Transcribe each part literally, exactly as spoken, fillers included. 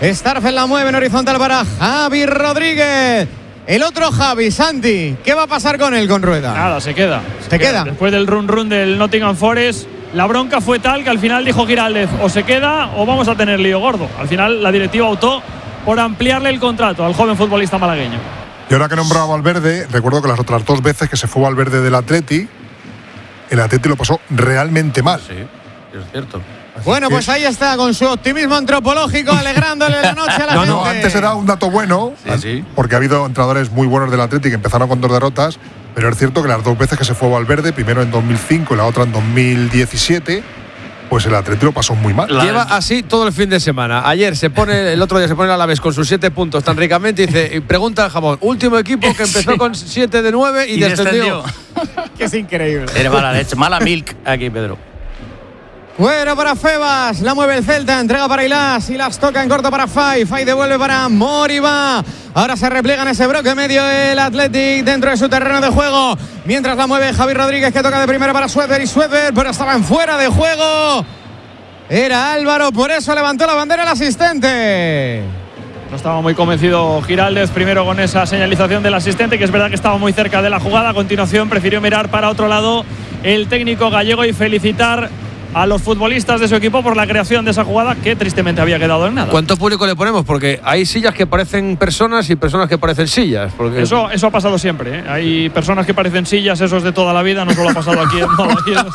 Starfel la mueve en horizontal para Javi Rodríguez. El otro Javi, Santi, ¿qué va a pasar con él, con Rueda? Nada, se queda. ¿Se queda? Después del run run del Nottingham Forest, la bronca fue tal que al final dijo Giraldez, o se queda o vamos a tener lío gordo. Al final la directiva optó por ampliarle el contrato al joven futbolista malagueño. Y ahora que nombraba Valverde, recuerdo que las otras dos veces que se fue Valverde del Atleti, el Atleti lo pasó realmente mal. Sí, es cierto. Así Bueno, que… pues ahí está, con su optimismo antropológico, alegrándole la noche a la No, gente. no, antes era un dato bueno, Sí, sí. porque ha habido entrenadores muy buenos del Atleti que empezaron con dos derrotas, pero es cierto que las dos veces que se fue Valverde, primero en dos mil cinco y la otra en dos mil diecisiete, pues el Atleti lo pasó muy mal. La Lleva así todo el fin de semana. Ayer se pone, el otro día se pone el Alavés con sus siete puntos tan ricamente y dice, y pregunta al Jamón, último equipo que empezó sí. con siete de nueve y, y descendió. descendió. Que es increíble. Eres mala leche, mala milk aquí, Pedro. Fuera para Febas, la mueve el Celta, entrega para Ilas, Ilas toca en corto para Fay, Fay devuelve para Moriba. Ahora se repliega en ese bloque medio el Athletic dentro de su terreno de juego, mientras la mueve Javi Rodríguez, que toca de primera para Suéter y Suéter, pero estaban fuera de juego. Era Álvaro, por eso levantó la bandera el asistente. No estaba muy convencido Giraldez primero con esa señalización del asistente, que es verdad que estaba muy cerca de la jugada. A continuación prefirió mirar para otro lado el técnico gallego y felicitar a los futbolistas de su equipo por la creación de esa jugada que tristemente había quedado en nada. ¿Cuánto público le ponemos? Porque hay sillas que parecen personas y personas que parecen sillas. Porque… Eso, eso ha pasado siempre, ¿eh? Hay personas que parecen sillas, eso es de toda la vida, no solo ha pasado aquí en Malagueños.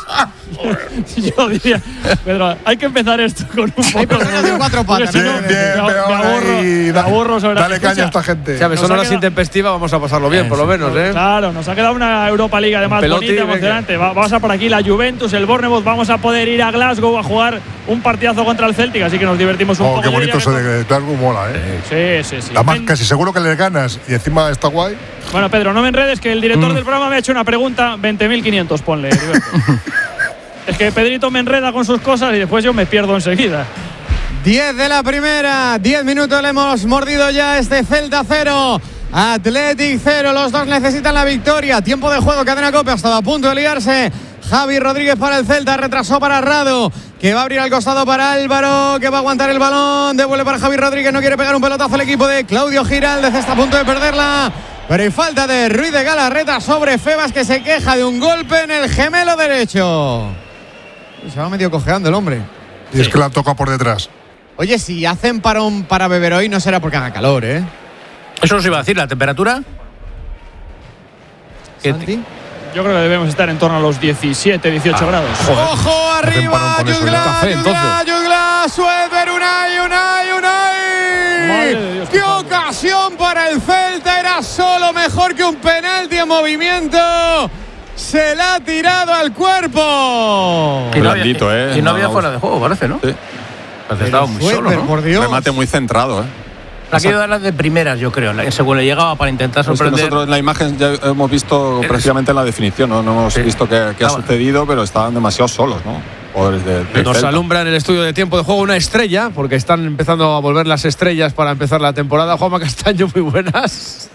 Yo diría, Pedro, hay que empezar esto con un poco de cuatro patas. Bien, bien, me, me, aburro, me aburro sobre Dale la caña a esta gente. O sea, son horas intempestivas, vamos a pasarlo bien, por lo menos, ¿eh? Claro, nos ha quedado una Europa League además Peloti, bonita, emocionante. Va, vamos a por aquí la Juventus, el Bournemouth, vamos a poder ir a Glasgow a jugar un partidazo contra el Celtic, así que nos divertimos un oh, poco. Qué bonito eso de Glasgow, mola, ¿eh? Sí, sí, sí. Además, casi seguro que le ganas y encima está guay. Bueno, Pedro, no me enredes, que el director mm. del programa me ha hecho una pregunta, veinte mil quinientos, ponle, Es que Pedrito me enreda con sus cosas y después yo me pierdo enseguida. diez de la primera, diez minutos le hemos mordido ya este Celta cero, Athletic cero, los dos necesitan la victoria. Tiempo de juego, cadena COPE, ha estado a punto de liarse. Javi Rodríguez para el Celta, retrasó para Rado, que va a abrir al costado para Álvaro, que va a aguantar el balón, devuelve para Javi Rodríguez, no quiere pegar un pelotazo el equipo de Claudio Giraldez, está a punto de perderla, pero hay falta de Ruiz de Galarreta sobre Febas, que se queja de un golpe en el gemelo derecho. Se va medio cojeando el hombre. Y es que la toca por detrás. Oye, si hacen parón para beber hoy, no será porque haga calor, ¿eh? Eso os iba a decir, ¿la temperatura? ¿Santi? Yo creo que debemos estar en torno a los diecisiete, dieciocho ah, grados. Joder. ¡Ojo arriba! Jutgla, Jutgla, Jutgla, Suéter, Unai, Unai, Unai. Dios, ¡qué ocasión para el Celta! Era solo mejor que un penalti en movimiento. Se la ha tirado al cuerpo. Y no había, ¿eh? Y no había fuera de juego, parece, ¿no? Sí. Parece estaba muy solo, ¿no? Por Dios. Remate muy centrado, ¿eh? Ha querido darlas de primeras, yo creo, según le llegaba para intentar sorprender. Es que nosotros en la imagen ya hemos visto precisamente en la definición, no, no hemos sí. visto qué, qué ha sucedido, pero estaban demasiado solos, ¿no? Poderes de, de Nos Celta. alumbra en el estudio de tiempo de juego una estrella, porque están empezando a volver las estrellas para empezar la temporada. Juanma Castaño, muy buenas.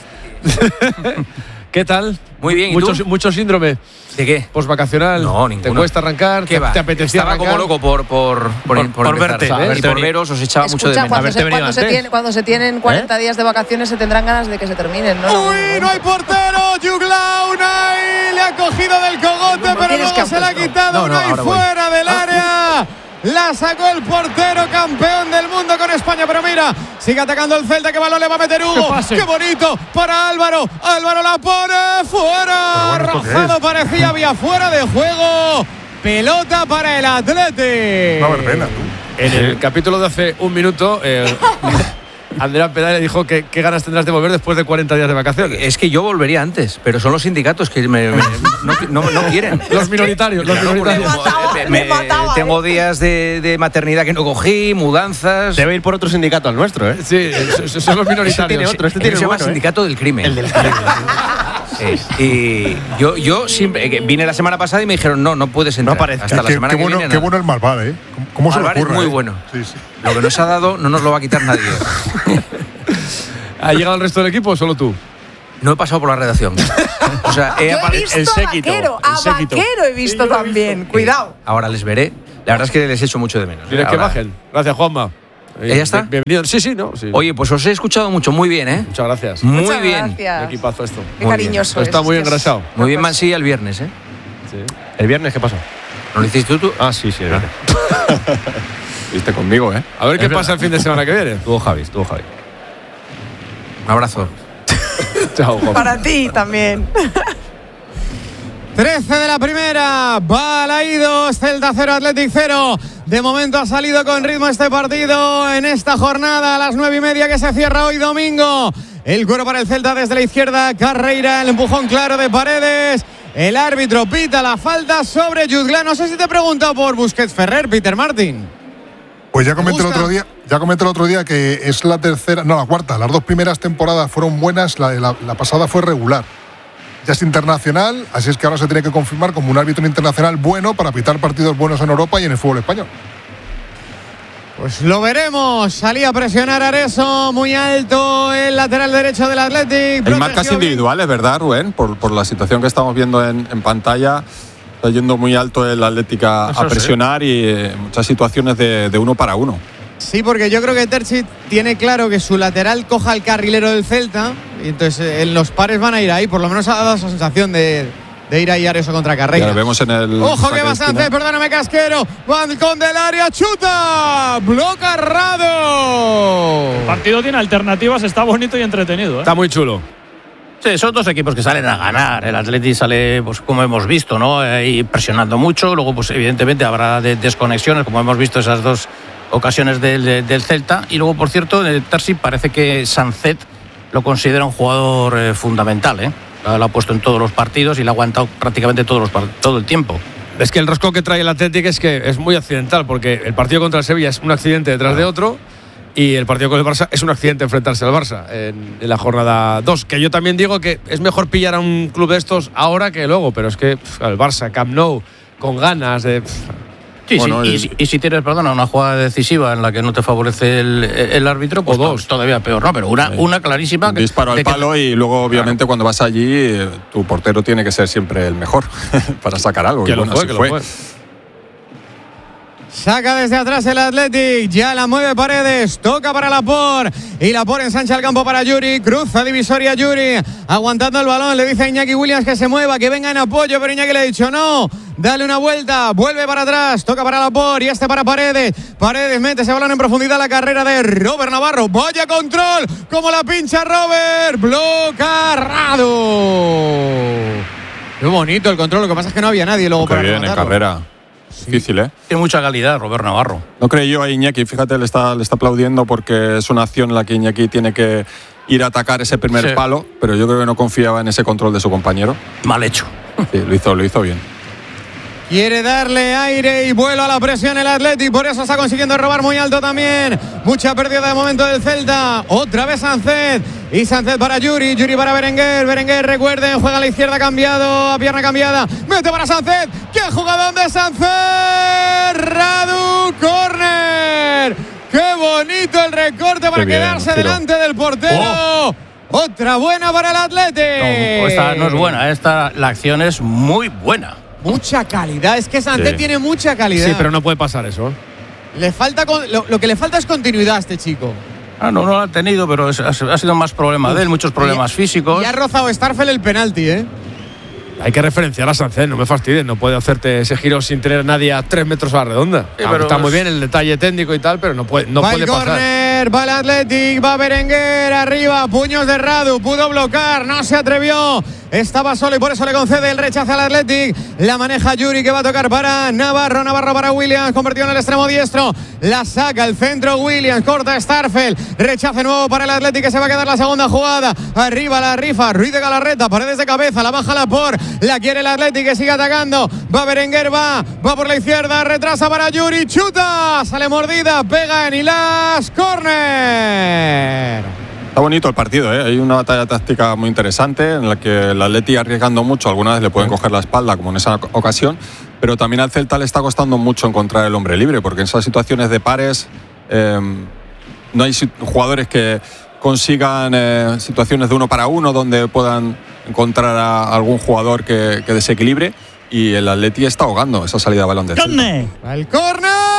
¿Qué tal? Muy bien, ¿y mucho, tú? Mucho síndrome. ¿De qué? Postvacacional. No, ninguno. ¿Te cuesta arrancar? ¿Qué va? ¿Te apetecía Estaba arrancar? como loco por por por, por, por verte, ¿eh? Y por veros, os echaba Escucha, mucho de menos. Cuando, se, cuando, se tiene, cuando se tienen cuarenta ¿Eh? días de vacaciones se tendrán ganas de que se terminen, ¿no? ¡Uy, no hay portero! Jutgla, Unai le ha cogido del cogote, pero luego se la ha quitado. No, no, Unai fuera del área. La sacó el portero, campeón del mundo con España, pero mira, sigue atacando el Celta, que balón le va a meter Hugo. ¡Qué, ¡Qué bonito! Para Álvaro, Álvaro la pone fuera. Rajado parecía, había fuera de juego. Pelota para el Athletic. No, verbena, tú. En el capítulo de hace un minuto, eh, Andrea Pedal le dijo que qué ganas tendrás de volver después de cuarenta días de vacaciones. Es que yo volvería antes, pero son los sindicatos que me, me, no, no, no quieren. Los minoritarios. Los Claro, minoritarios. Me mataba, me, me mataba, tengo eh. días de, de maternidad que no cogí, mudanzas. Debe ir por otro sindicato al nuestro, ¿eh? Sí, son los minoritarios. Este tiene otro, este sí, tiene se llama bueno, sindicato ¿eh? del crimen. El del crimen. Sí. Y yo, yo siempre vine la semana pasada y me dijeron no, no puedes entrar. No aparece. Hasta la qué, semana qué que bueno, viene. Qué bueno el Malvar, ¿eh? ¿Cómo se le ocurre? Es muy eh? bueno. Sí, sí. Lo que nos ha dado no nos lo va a quitar nadie. ¿Ha llegado el resto del equipo o solo tú? No he pasado por la redacción. O sea, he Yo he visto el séquito, a Vaquero, el a séquito. Vaquero he visto Sí, también. visto. Cuidado. Ahora les veré. La verdad es que les echo mucho de menos. Dile Ahora, que bajen. Gracias, Juanma. ¿Ya está? Bienvenido. Sí, sí, ¿no? Sí. Oye, pues os he escuchado mucho, muy bien, ¿eh? Muchas gracias. Muy Muchas bien. gracias. Qué equipazo esto. Qué Muy cariñoso. Está es, muy es que es- engrasado. Muy bien, Mansilla, el viernes, ¿eh? Sí. ¿El viernes qué pasó? ¿No lo hiciste tú? Ah, sí, sí, el viernes. Viste conmigo, ¿eh? A ver qué pasa el fin de semana que viene. Estuvo Javi, estuvo Javi. Un abrazo. Chao, Juan. Para ti también. trece de la primera, Balaidos, Celta cero, Athletic cero. De momento ha salido con ritmo este partido en esta jornada a las nueve y media que se cierra hoy domingo. El cuero para el Celta desde la izquierda, Carreira, el empujón claro de Paredes. El árbitro pita la falta sobre Jutgla. No sé si te he preguntado por Busquets Ferrer, Peter Martin. Pues ya comenté el gusta? otro día, ya comenté el otro día que es la tercera, no, la cuarta. Las dos primeras temporadas fueron buenas, la, la, la pasada fue regular. Ya es internacional, así es que ahora se tiene que confirmar como un árbitro internacional bueno para pitar partidos buenos en Europa y en el fútbol español. Pues lo veremos. Salía a presionar Areso, muy alto el lateral derecho del Athletic. Hay marcas individuales, ¿verdad, Rubén? Por, por la situación que estamos viendo en, en pantalla. Está yendo muy alto el Atlética Eso a presionar sí. y eh, muchas situaciones de, de uno para uno. Sí, porque yo creo que Terzi tiene claro que su lateral coja al carrilero del Celta y entonces eh, en los pares van a ir ahí. Por lo menos ha dado esa sensación de, de ir ahí Areso contra Carreira. Ya lo vemos en el. Ojo que va Sánchez, perdóname Casquero. Van con del área, chuta. Bloca Rado. El partido tiene alternativas, está bonito y entretenido, ¿eh? Está muy chulo. Sí, son dos equipos que salen a ganar. El Atleti sale, pues como hemos visto, ¿no? Ahí presionando mucho. Luego, pues evidentemente habrá de desconexiones, como hemos visto esas dos ocasiones del, del Celta. Y luego, por cierto, el Terzi parece que Sancet lo considera un jugador eh, fundamental, ¿eh? Lo ha puesto en todos los partidos y lo ha aguantado prácticamente todos los, todo el tiempo. Es que el rosco que trae el Atlético es que es muy accidental, porque el partido contra el Sevilla es un accidente detrás de otro y el partido con el Barça es un accidente enfrentarse al Barça en, en la jornada dos. Que yo también digo que es mejor pillar a un club de estos ahora que luego, pero es que pff, el Barça, Camp Nou, con ganas de... Pff, Sí, Bueno, sí. el- Y, si- y si tienes, perdona, una jugada decisiva en la que no te favorece el, el árbitro, pues O dos. to- todavía peor, ¿no? Pero una, una clarísima. Un que- disparo al de que- palo y luego, obviamente, cuando vas allí, eh, tu portero tiene que ser siempre el mejor para sacar algo. que Y lo bueno, fue, así que fue. lo fue. Saca desde atrás el Athletic, ya la mueve Paredes, toca para Laporte y Laporte ensancha el campo para Yuri, cruza divisoria Yuri, aguantando el balón, le dice a Iñaki Williams que se mueva, que venga en apoyo, pero Iñaki le ha dicho no, dale una vuelta, vuelve para atrás, toca para Laporte y este para Paredes, Paredes mete ese balón en profundidad, la carrera de Robert Navarro, vaya control, como la pincha Robert, bloca Rado. Qué bonito el control, lo que pasa es que no había nadie luego Qué para bien, en rematarlo. carrera. Difícil, ¿eh? Tiene mucha calidad, Robert Navarro. No creí yo a Iñaki, fíjate, le está, le está aplaudiendo porque es una acción en la que Iñaki tiene que ir a atacar ese primer Sí. palo, pero yo creo que no confiaba en ese control de su compañero. Mal hecho. Sí, lo hizo, lo hizo bien. Quiere darle aire y vuelo a la presión el Athletic, por eso está consiguiendo robar muy alto también. Mucha pérdida de momento del Celta. Otra vez Sancet. Y Sancet para Yuri, Yuri para Berenguer. Berenguer, recuerden, juega a la izquierda cambiado, a pierna cambiada. Mete para Sancet. ¡Qué jugadón de Sancet! Radu, córner. ¡Qué bonito el recorte para Qué bien, quedarse Ciro. delante del portero! Otra buena para el Athletic. No, esta no es buena, esta, la acción es muy buena. Mucha calidad, es que Sancet Sí. tiene mucha calidad. Sí, pero no puede pasar eso. ¿eh? Le falta con- lo, lo que le falta es continuidad a este chico. Ah, no, no lo ha tenido, pero es- ha, ha sido más problema de él, muchos problemas Y- físicos. Y ha rozado Starfel el penalti, ¿eh? Hay que referenciar a Sancet, no me fastidies, no puede hacerte ese giro sin tener a nadie a tres metros a la redonda. Sí, Aunque pero está muy es- bien el detalle técnico y tal, pero no puede, no va puede el pasar. córner, va el Athletic, va Berenguer, arriba, puños de Radu, pudo bloquear, no se atrevió. Estaba solo y por eso le concede el rechazo al Athletic. La maneja Yuri que va a tocar para Navarro. Navarro para Williams, convertido en el extremo diestro. La saca el centro Williams, corta Starfel. Rechace nuevo para el Athletic que se va a quedar la segunda jugada. Arriba la rifa, Ruiz de Galarreta, Paredes de cabeza, la baja la por. La quiere el Athletic que sigue atacando. Va Berenguer, va, va por la izquierda, retrasa para Yuri, chuta. Sale mordida, pega en Ilas, córner. Está bonito el partido, ¿eh? Hay una batalla táctica muy interesante en la que el Atleti arriesgando mucho, algunas veces le pueden coger la espalda, como en esa ocasión, pero también al Celta le está costando mucho encontrar el hombre libre, porque en esas situaciones de pares eh, no hay sit- jugadores que consigan eh, situaciones de uno para uno donde puedan encontrar a algún jugador que, que desequilibre, y el Atleti está ahogando esa salida de balón del Celta. Va el córner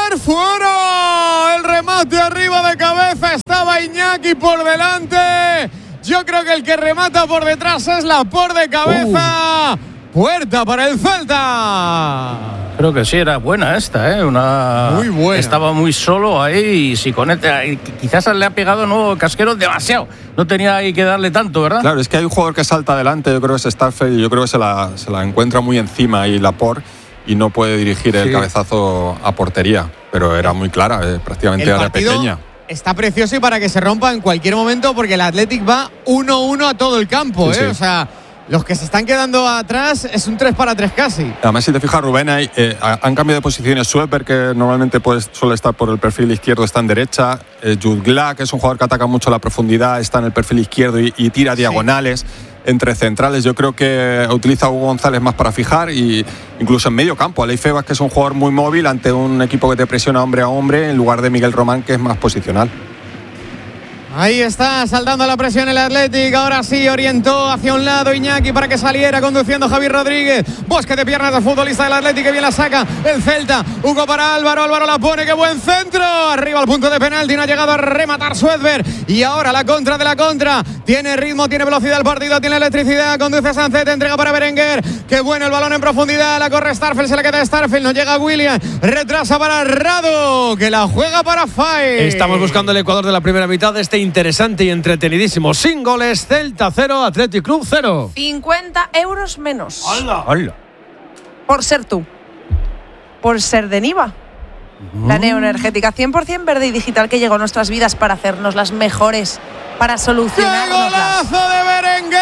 ser fuera. El remate arriba de cabeza, estaba Iñaki por delante. Yo creo que el que remata por detrás es la por de cabeza. Uh. Puerta para el Celta. Creo que sí, era buena esta, ¿eh? Una... Muy buena. Estaba muy solo ahí y si conecta, quizás le ha pegado no Casquero demasiado. No tenía ahí que darle tanto, ¿verdad? Claro, es que hay un jugador que salta adelante, yo creo que es Starfelt, y yo creo que se la, se la encuentra muy encima y Laporte y no puede dirigir el sí. cabezazo a portería. Pero era muy clara, eh, prácticamente era pequeña. Está precioso y para que se rompa en cualquier momento porque el Athletic va uno uno a todo el campo, sí, ¿eh? Sí. O sea, los que se están quedando atrás es un tres para tres casi. Además, si te fijas, Rubén, hay, eh, han cambiado de posiciones. Sueper, que normalmente pues, suele estar por el perfil izquierdo, está en derecha. Eh, Jutgla, que es un jugador que ataca mucho la profundidad, está en el perfil izquierdo y, y tira diagonales. Sí. Entre centrales, yo creo que utiliza a Hugo González más para fijar y incluso en medio campo. Aleix Febas, que es un jugador muy móvil ante un equipo que te presiona hombre a hombre, en lugar de Miguel Román, que es más posicional. Ahí está, saltando la presión el Athletic. Ahora sí, orientó hacia un lado Iñaki para que saliera, conduciendo Javi Rodríguez. Bosque de piernas del futbolista del Athletic, que bien la saca el Celta. Hugo para Álvaro, Álvaro la pone, qué buen centro. Arriba al punto de penalti, no ha llegado a rematar Suedberg. Y ahora la contra de la contra. Tiene ritmo, tiene velocidad el partido, tiene electricidad. Conduce Sancet, entrega para Berenguer. Qué bueno el balón en profundidad, la corre Starfelt, se la queda Starfelt. No llega William, retrasa para Rado, que la juega para Fay. Estamos buscando el Ecuador de la primera mitad de este interesante y entretenidísimo. Sin goles, Celta cero, Athletic Club cero. cincuenta euros menos. ¡Hala! ¡Hala! Por ser tú. Por ser de Niva. Mm. La neoenergética cien por ciento verde y digital que llegó a nuestras vidas para hacernos las mejores, para solucionarnos. ¡Golazo de Berenguer!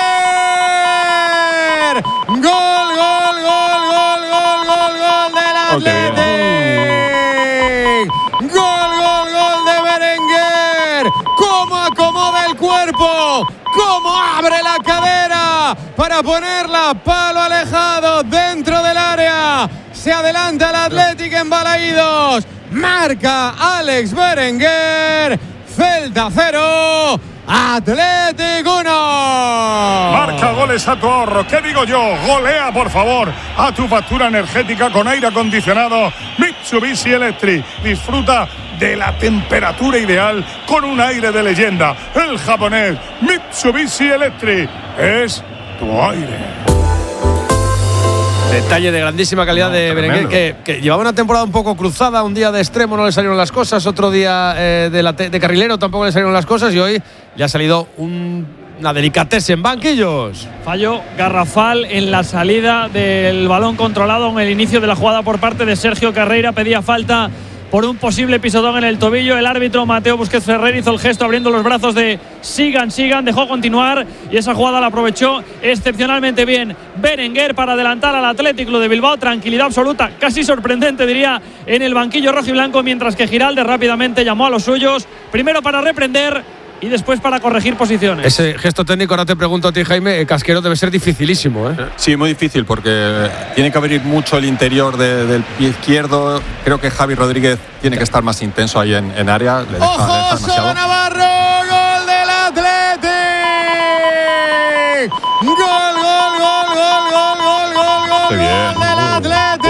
¡Gol, gol, gol, gol, gol, gol, gol del Athletic! Okay. ¡Gol, gol, gol de Berenguer! ¡Cómo acomoda el cuerpo! ¡Cómo abre la cadera para ponerla palo alejado dentro del área! Se adelanta el Athletic en Balaídos. Marca Alex Berenguer. Celta cero, Athletic uno. Marca goles a tu ahorro. ¿Qué digo yo? Golea, por favor, a tu factura energética con aire acondicionado Mitsubishi Electric. Disfruta de la temperatura ideal con un aire de leyenda. El japonés Mitsubishi Electric es tu aire. Detalle de grandísima calidad no, de Berenguer, que, que llevaba una temporada un poco cruzada. Un día de extremo no le salieron las cosas, otro día eh, de, la te- de carrilero tampoco le salieron las cosas, y hoy ya ha salido un, una delicatez en banquillos. Fallo garrafal en la salida del balón controlado en el inicio de la jugada por parte de Sergio Carreira. Pedía falta por un posible pisotón en el tobillo. El árbitro Mateo Busquets Ferrer hizo el gesto abriendo los brazos de sigan, sigan, dejó continuar y esa jugada la aprovechó excepcionalmente bien Berenguer para adelantar al Athletic Club de Bilbao. Tranquilidad absoluta, casi sorprendente diría, en el banquillo rojiblanco, mientras que Giralde rápidamente llamó a los suyos, primero para reprender y después para corregir posiciones. Ese gesto técnico, ahora te pregunto a ti, Jaime, Casquero, debe ser dificilísimo, ¿eh? Sí, muy difícil, porque tiene que abrir mucho el interior de, del pie izquierdo. Creo que Javi Rodríguez tiene que estar más intenso ahí en, en área. Le deja, ¡Ojo, le deja demasiado. Navarro! ¡Gol del Athletic! ¡Gol, gol, gol, gol, gol, gol, gol, gol, Qué bien. gol del Athletic!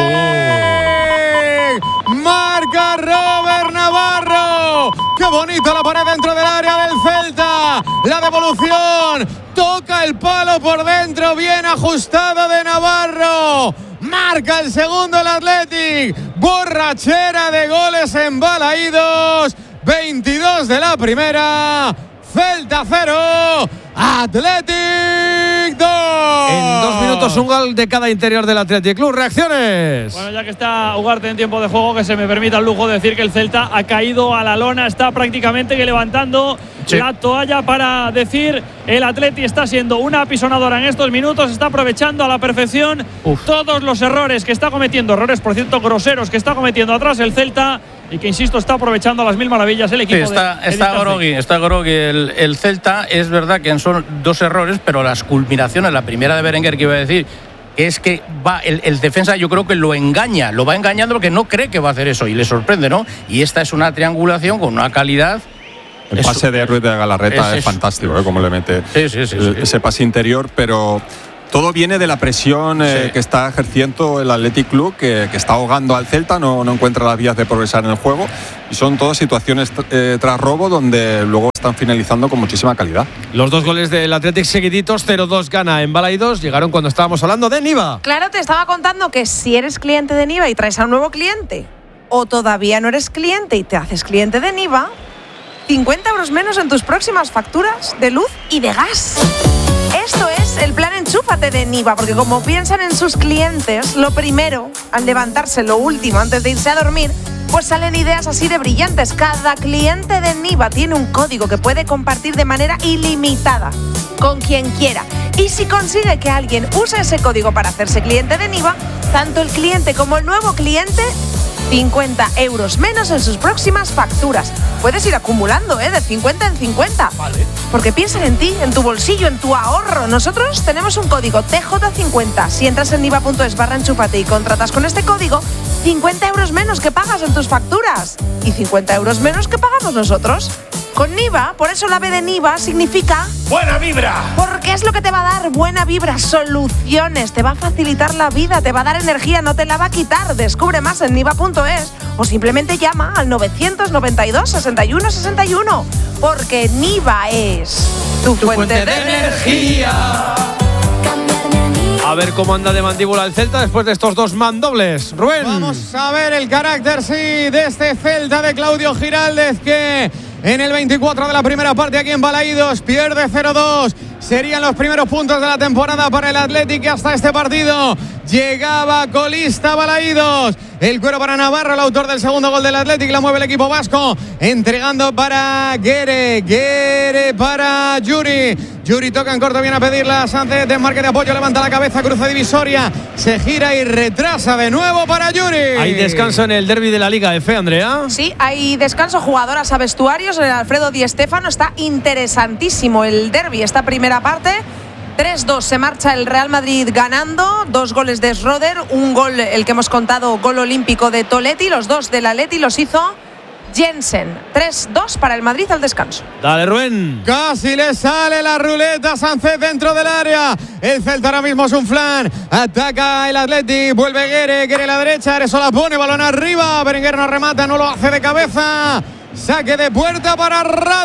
Oh. Marca Robert Navarro. ¡Qué bonito la pared dentro del área del Celta! La devolución. Toca el palo por dentro. Bien ajustado de Navarro. Marca el segundo el Athletic. Borrachera de goles en Balaídos. veintidós de la primera. Celta cero, Athletic dos. En dos minutos un gol de cada interior del Athletic Club. ¿Reacciones? Bueno, ya que está Ugarte en tiempo de juego, que se me permita el lujo de decir que el Celta ha caído a la lona, está prácticamente que levantando sí. la toalla para decir el Atleti está siendo una apisonadora en estos minutos, está aprovechando a la perfección Uf. todos los errores que está cometiendo, errores por cierto groseros que está cometiendo atrás el Celta, y que insisto está aprovechando a las mil maravillas el equipo. Sí, está, de está Gorogui, está Gorogui el, el Celta. Es verdad que son dos errores, pero las culminaciones, la primera de Berenguer que iba a decir, es que va el, el defensa, yo creo que lo engaña, lo va engañando porque no cree que va a hacer eso y le sorprende, ¿no? Y esta es una triangulación con una calidad. El pase de Ruiz de Galarreta es, es, es fantástico, ¿eh? Cómo le mete sí, sí, sí, sí. ese pase interior, pero todo viene de la presión eh, Sí. que está ejerciendo el Athletic Club, que, que está ahogando al Celta, no, no encuentra las vías de progresar en el juego. Y son todas situaciones eh, tras robo donde luego están finalizando con muchísima calidad. Los dos goles del Athletic seguiditos, cero dos gana en Balaidos, llegaron cuando estábamos hablando de Niva. Claro, te estaba contando que si eres cliente de Niva y traes a un nuevo cliente, o todavía no eres cliente y te haces cliente de Niva, cincuenta euros menos en tus próximas facturas de luz y de gas. Esto es el plan Enchúfate de Niva, porque como piensan en sus clientes, lo primero, al levantarse, lo último, antes de irse a dormir, pues salen ideas así de brillantes. Cada cliente de Niva tiene un código que puede compartir de manera ilimitada con quien quiera. Y si consigue que alguien use ese código para hacerse cliente de Niva, tanto el cliente como el nuevo cliente, cincuenta euros menos en sus próximas facturas. Puedes ir acumulando, ¿eh? De cincuenta en cincuenta. Vale. Porque piensan en ti, en tu bolsillo, en tu ahorro. Nosotros tenemos un código T J cincuenta. Si entras en niva punto es barra enchúfate y contratas con este código, cincuenta euros menos que pagas en tus facturas. Y cincuenta euros menos que pagamos nosotros. Con Niva, por eso la B de Niva significa ¡buena vibra! Porque es lo que te va a dar buena vibra, soluciones, te va a facilitar la vida, te va a dar energía, no te la va a quitar. Descubre más en niva punto es o simplemente llama al novecientos noventa y dos, sesenta y uno sesenta y uno. Porque Niva es tu, tu fuente, fuente de, de energía. A ver cómo anda de mandíbula el Celta después de estos dos mandobles. Rubén. Vamos a ver el carácter, sí, de este Celta de Claudio Giraldez, que en el veinticuatro de la primera parte aquí en Balaidos pierde cero dos. Serían los primeros puntos de la temporada para el Athletic, que hasta este partido llegaba colista Balaidos. El cuero para Navarro, el autor del segundo gol del Athletic, la mueve el equipo vasco, entregando para Guere, Guere para Yuri. Yuri toca en corto, viene a pedirla a Sánchez, desmarque de apoyo, levanta la cabeza, cruza divisoria, se gira y retrasa de nuevo para Yuri. Hay descanso en el derbi de la Liga F, Andrea. Sí, hay descanso, jugadoras a vestuarios. El Alfredo Di Stéfano, está interesantísimo el derbi, esta primera parte. tres dos se marcha el Real Madrid ganando, dos goles de Schroeder, un gol, el que hemos contado, gol olímpico de Toletti, los dos del Atleti los hizo Jensen. tres dos para el Madrid al descanso. Dale, Rubén. Casi le sale la ruleta Sánchez dentro del área. El Celta ahora mismo es un flan. Ataca el Athletic. Vuelve Guere. Guere a la derecha. Eso la pone. Balón arriba. Berenguer no remata. No lo hace de cabeza. Saque de puerta para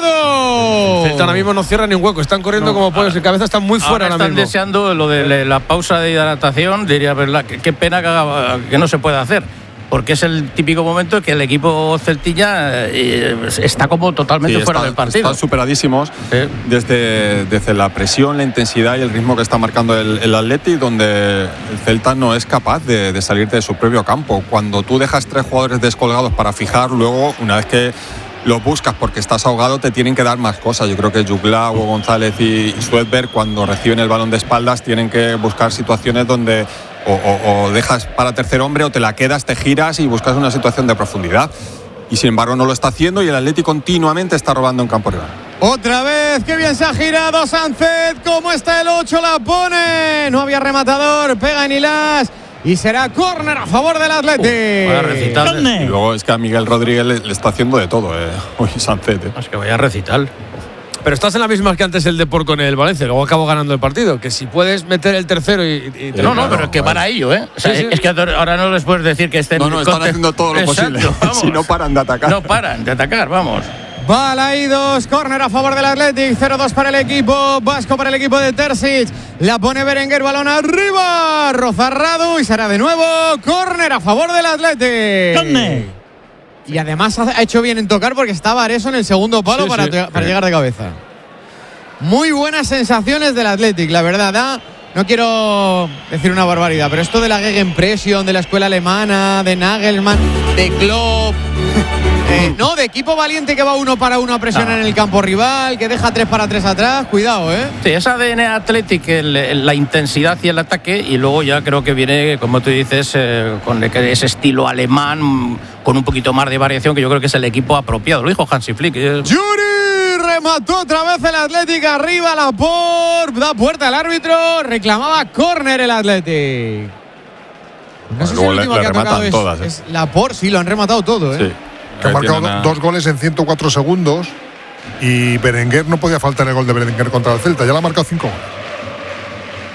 Rado. El Celta ahora mismo no cierra ni un hueco. Están corriendo no, como pollos. En cabeza están muy fuera ahora, ahora mismo. Están deseando lo de la pausa de hidratación. Diría, ¿verdad? Qué pena que, haga, que no se pueda hacer. Porque es el típico momento en que el equipo celtilla eh, está como totalmente sí, fuera está, del partido. Están superadísimos sí. desde, desde la presión, la intensidad y el ritmo que está marcando el, el Atleti, donde el Celta no es capaz de, de salir de su propio campo. Cuando tú dejas tres jugadores descolgados para fijar, luego, una vez que los buscas porque estás ahogado, te tienen que dar más cosas. Yo creo que Jugla, Hugo González y, y Suedberg, cuando reciben el balón de espaldas, tienen que buscar situaciones donde O, o, o dejas para tercer hombre o te la quedas, te giras y buscas una situación de profundidad. Y sin embargo no lo está haciendo y el Atleti continuamente está robando en campo rival. Otra vez, qué bien se ha girado Sánchez. ¿Cómo está el ocho? La pone. No había rematador, pega en Ilás. Y será córner a favor del Atleti. Uh, y luego es que a Miguel Rodríguez le, le está haciendo de todo, eh. Hoy Sánchez. Eh. Es que vaya recital. Pero estás en la misma que antes el Depor con el Valencia, luego acabó ganando el partido. Que si puedes meter el tercero y. y no, no, pero es que para ello, ¿eh? O sea, sí, sí. Es que ahora no les puedes decir que estén. No, no, están contra... haciendo todo lo Exacto, posible. Vamos. Si no paran de atacar. No paran de atacar, vamos. Balaidos, córner a favor del Athletic, cero dos para el equipo vasco, para el equipo de Terzic. La pone Berenguer, balón arriba, Rozarrado y será de nuevo córner a favor del Athletic. ¿Dónde? Y además ha hecho bien en tocar porque estaba Areso en el segundo palo sí, para, sí, para sí. llegar de cabeza. Muy buenas sensaciones del Athletic, la verdad. ¿eh? No quiero decir una barbaridad, pero esto de la Gegenpressing, de la escuela alemana, de Nagelsmann, de Klopp, eh, no, de equipo valiente que va uno para uno a presionar no. en el campo rival, que deja tres para tres atrás, cuidado, ¿eh? Sí, esa A D N Athletic, el, el, la intensidad y el ataque, y luego ya creo que viene, como tú dices, eh, con ese estilo alemán, con un poquito más de variación, que yo creo que es el equipo apropiado. Lo dijo Hansi Flick. ¡Yuri! Remató otra vez el Athletic arriba, la por da puerta al árbitro, reclamaba córner el Athletic. No sé si el último que ha tocado es, todas, ¿eh? es la por, sí, lo han rematado todo, ¿eh? Sí. Que ha marcado una... dos goles en ciento cuatro segundos y Berenguer no podía faltar el gol de Berenguer contra el Celta, ya le ha marcado cinco.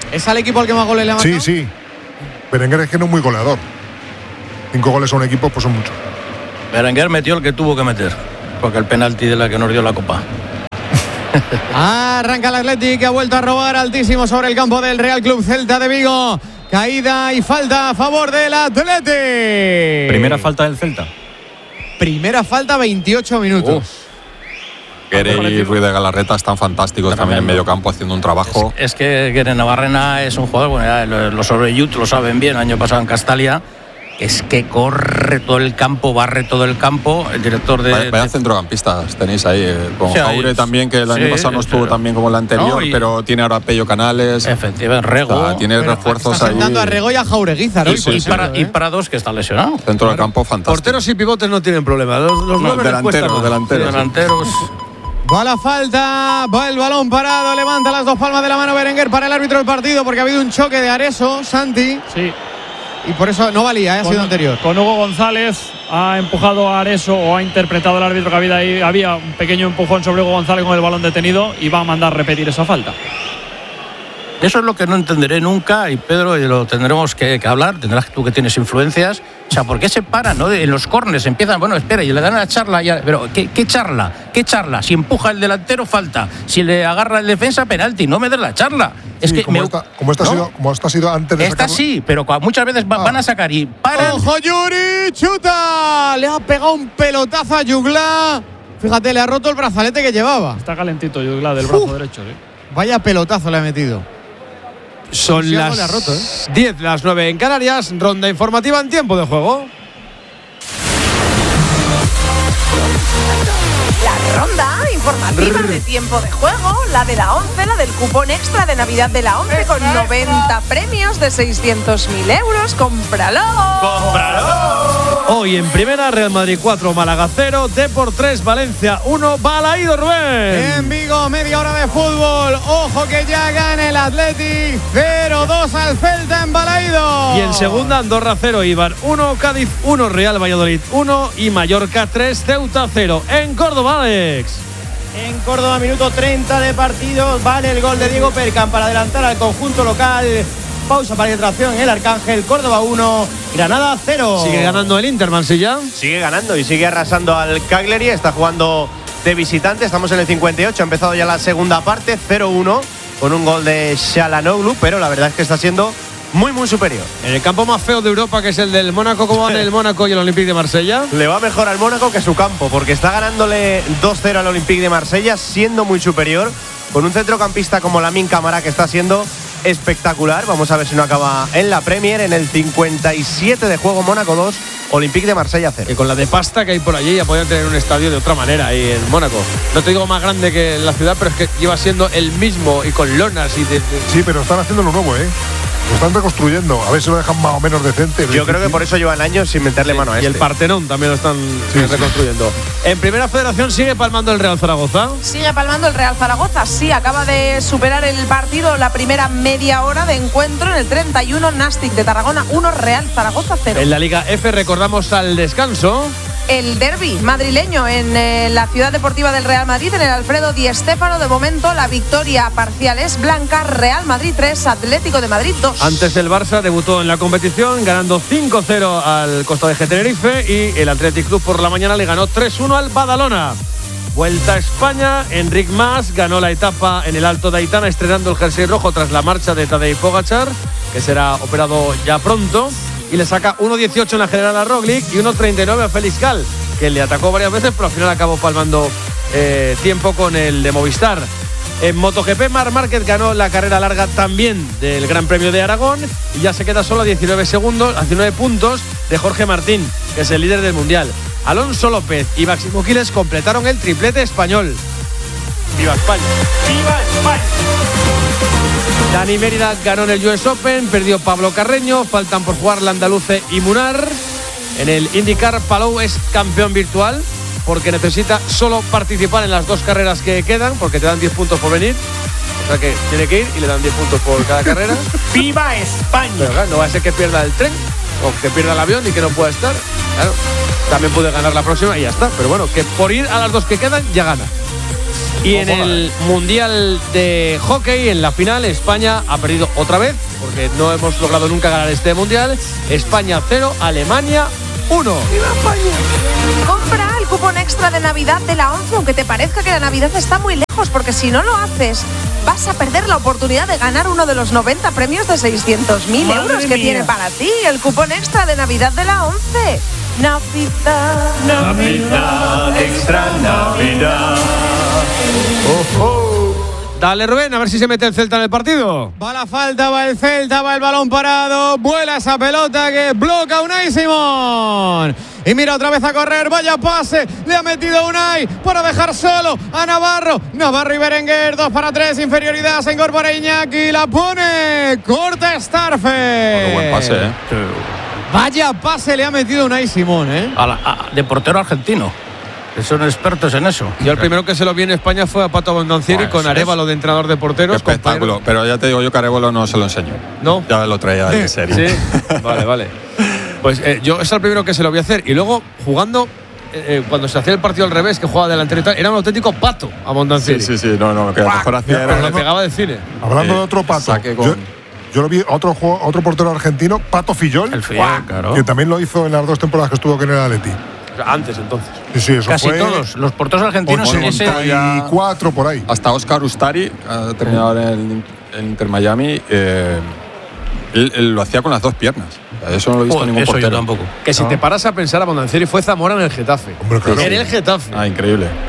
¿Es al equipo al que más goles le ha marcado? Sí, sí. Berenguer es que no es muy goleador. Cinco goles a un equipo, pues son muchos. Berenguer metió el que tuvo que meter, porque el penalti de la que nos dio la Copa. Arranca el Athletic, que ha vuelto a robar altísimo sobre el campo del Real Club Celta de Vigo. Caída y falta a favor del Athletic. Primera falta del Celta. Primera falta, veintiocho minutos. Guerre y Ruiz de Galarreta están fantásticos Tremendo. también en medio campo haciendo un trabajo. Es, es que Guerre Navarrena es un jugador, bueno, ya los Oreyut lo saben bien, el año pasado en Castalia, es que corre todo el campo, barre todo el campo. El director de. Vaya, vaya de... centrocampistas tenéis ahí. eh, Con Sí, Jaure también, que el sí, año pasado no estuvo pero- tan bien como el anterior, No, y- pero tiene ahora Pello Canales. Efectivamente, Rego. O sea, tiene refuerzos Está ahí. sentando a Rego y a Jaureguizar hoy, Sí, por sí, y, sí. ejemplo, para, ¿eh? y Prados, que está lesionado. Centro del campo fantástico. Porteros y pivotes no tienen problema. Los, los No, nueve les cuesta delanteros, más. delanteros. Delanteros. Va la falta, va el balón parado, levanta las dos palmas de la mano Berenguer para el árbitro del partido porque ha habido un choque de Areso, Santi, Sí. y por eso no valía, ¿eh? ha Con, sido anterior. con Hugo González ha empujado a Areso, o ha interpretado el árbitro que había ahí. Había un pequeño empujón sobre Hugo González con el balón detenido y va a mandar repetir esa falta. Eso es lo que no entenderé nunca, y Pedro, y lo tendremos que, que hablar, tendrás tú que tienes influencias. O sea, ¿por qué se paran, no? En los córneres empiezan, bueno, espera, y le dan la charla, ya, pero ¿qué, ¿qué charla? ¿Qué charla? Si empuja el delantero, falta. Si le agarra el defensa, penalti. No me des la charla. Es Sí, que como, me- esta, como, esta ha ¿no? sido, como esta ha sido antes de Esta sacarlo- sí, pero cua- muchas veces va- Ah. van a sacar y paran. ¡Ojo, Yuri! ¡Chuta! Le ha pegado un pelotazo a Yugla. Fíjate, le ha roto el brazalete que llevaba. Está calentito Yugla del brazo derecho. ¿sí? Vaya pelotazo le ha metido. Son Sí, algo las le ha roto, ¿eh? diez, las nueve en Canarias. Ronda informativa en tiempo de juego. La ronda informativa de tiempo de juego, la de la once, la del cupón extra de Navidad de la once con noventa premios de seiscientos mil euros. ¡Cómpralo! Hoy en primera, Real Madrid cuatro, Málaga cero, Depor tres, Valencia uno, Balaído Rubén. En Vigo, media hora de fútbol. Ojo que ya gana el Athletic. cero dos al Celta en Balaído. Y en segunda, Andorra cero, Eibar uno, Cádiz uno, Real Valladolid uno y Mallorca tres, Ceuta cero. En Córdoba, Alex. En Córdoba, minuto treinta de partido, vale el gol de Diego Percan para adelantar al conjunto local. Pausa para entración en el Arcángel. Córdoba uno, Granada cero. Sigue ganando el Inter, Mansilla. Sigue ganando y sigue arrasando al Cagliari. Está jugando de visitante. Estamos en el cincuenta y ocho. Ha empezado ya la segunda parte, cero uno, con un gol de Shalanoglu, pero la verdad es que está siendo muy, muy superior. En el campo más feo de Europa, que es el del Mónaco, ¿cómo van el Mónaco y el Olympique de Marsella? Le va mejor al Mónaco que a su campo, porque está ganándole dos cero al Olympique de Marsella, siendo muy superior, con un centrocampista como Lamine Camara, que está siendo espectacular. Vamos a ver si no acaba en la Premier. En el cincuenta y siete de juego, Mónaco dos, Olympique de Marsella cero. Que con la de pasta que hay por allí ya podrían tener un estadio de otra manera ahí en Mónaco. No te digo más grande que la ciudad, pero es que lleva siendo el mismo y con lonas y de, de- Sí, pero están haciendo lo nuevo, ¿eh? Lo están reconstruyendo. A ver si lo dejan más o menos decente. Yo creo que por eso llevan años sin meterle mano a y este. el Partenón también lo están Sí, eh, sí. reconstruyendo. En Primera Federación sigue palmando el Real Zaragoza. Sigue palmando el Real Zaragoza. Sí, acaba de superar el partido, la primera media hora de encuentro en el treinta y uno. Nastic de Tarragona uno, Real Zaragoza cero. En la Liga F recordamos al descanso. El derbi madrileño en eh, la Ciudad Deportiva del Real Madrid, en el Alfredo Di Stéfano. De momento, la victoria parcial es blanca. Real Madrid tres, Atlético de Madrid dos. Antes el Barça debutó en la competición ganando cinco cero al Costa de G Tenerife y el Athletic Club por la mañana le ganó tres uno al Badalona. Vuelta a España, Enric Mas ganó la etapa en el Alto de Aitana estrenando el jersey rojo tras la marcha de Tadej Pogačar, que será operado ya pronto, y le saca uno dieciocho en la general a Roglic y uno treinta y nueve a Félix Gal, que le atacó varias veces pero al final acabó palmando eh, tiempo con el de Movistar. En MotoGP, Marc Márquez ganó la carrera larga también del Gran Premio de Aragón y ya se queda solo a diecinueve segundos, a diecinueve puntos de Jorge Martín, que es el líder del Mundial. Alonso López y Máximo Quiles completaron el triplete español. ¡Viva España! ¡Viva España! Dani Mérida ganó en el U S Open, perdió Pablo Carreño, faltan por jugar Landaluce y Munar. En el IndyCar, Palou es campeón virtual porque necesita solo participar en las dos carreras que quedan, porque te dan diez puntos por venir. O sea que tiene que ir y le dan diez puntos por cada carrera. ¡Viva España! Pero claro, no va a ser que pierda el tren o que pierda el avión y que no pueda estar. Claro, también puede ganar la próxima y ya está. Pero bueno, que por ir a las dos que quedan ya gana. Y en el Mundial de Hockey, en la final, España ha perdido otra vez, porque no hemos logrado nunca ganar este Mundial. España cero, Alemania uno. ¡Viva España! Compra el cupón extra de Navidad de la ONCE, aunque te parezca que la Navidad está muy lejos, porque si no lo haces, vas a perder la oportunidad de ganar uno de los noventa premios de seiscientos mil euros que tiene para ti el cupón extra de Navidad de la ONCE. Navidad, Navidad, extra Navidad. Oh, oh. Dale, Rubén, a ver si se mete el Celta en el partido. Va la falta, va el Celta, va el balón parado. Vuela esa pelota que bloca Unai Simón. Y mira otra vez a correr, vaya pase. Le ha metido Unai para dejar solo a Navarro. Navarro y Berenguer, dos para tres, inferioridad. Se incorpora Iñaki, la pone. Corta Starfe. Qué buen pase, ¿eh? Vaya pase le ha metido Unai Simón, ¿eh? A la, a, de portero argentino. Son expertos en eso. Yo el primero que se lo vi en España fue a Pato Abondancieri Bueno, con Arévalo de entrenador de porteros. Qué espectáculo. compañero. Pero ya te digo yo que Arévalo no se lo enseñó. ¿No? Ya lo traía de serie. Sí. Vale, vale. Pues eh, yo es el primero que se lo voy a hacer. Y luego, jugando, eh, eh, cuando se hacía el partido al revés, que jugaba delantero y tal, era un auténtico pato Abondancieri. Sí, sí, sí. No, no, que lo mejor hacía Pero era. le pegaba de cine. Hablando Eh, de otro pato, saque con- yo, yo lo vi otro juego- otro portero argentino, Pato Fillol, El Fillol, claro. que también lo hizo en las dos temporadas que estuvo con el Atleti. Antes, entonces. Sí, sí, eso Casi fue todos los porteros argentinos en ese. ochenta y cuatro por ahí. Hasta Oscar Ustari, ha terminado en el en Inter Miami, eh, él, él lo hacía con las dos piernas. Eso no lo he visto Joder, ningún eso yo portero. tampoco. Que si No. te paras a pensar, Abondancieri fue Zamora en el Getafe. Hombre, claro. En el Getafe. Ah, increíble. Sí,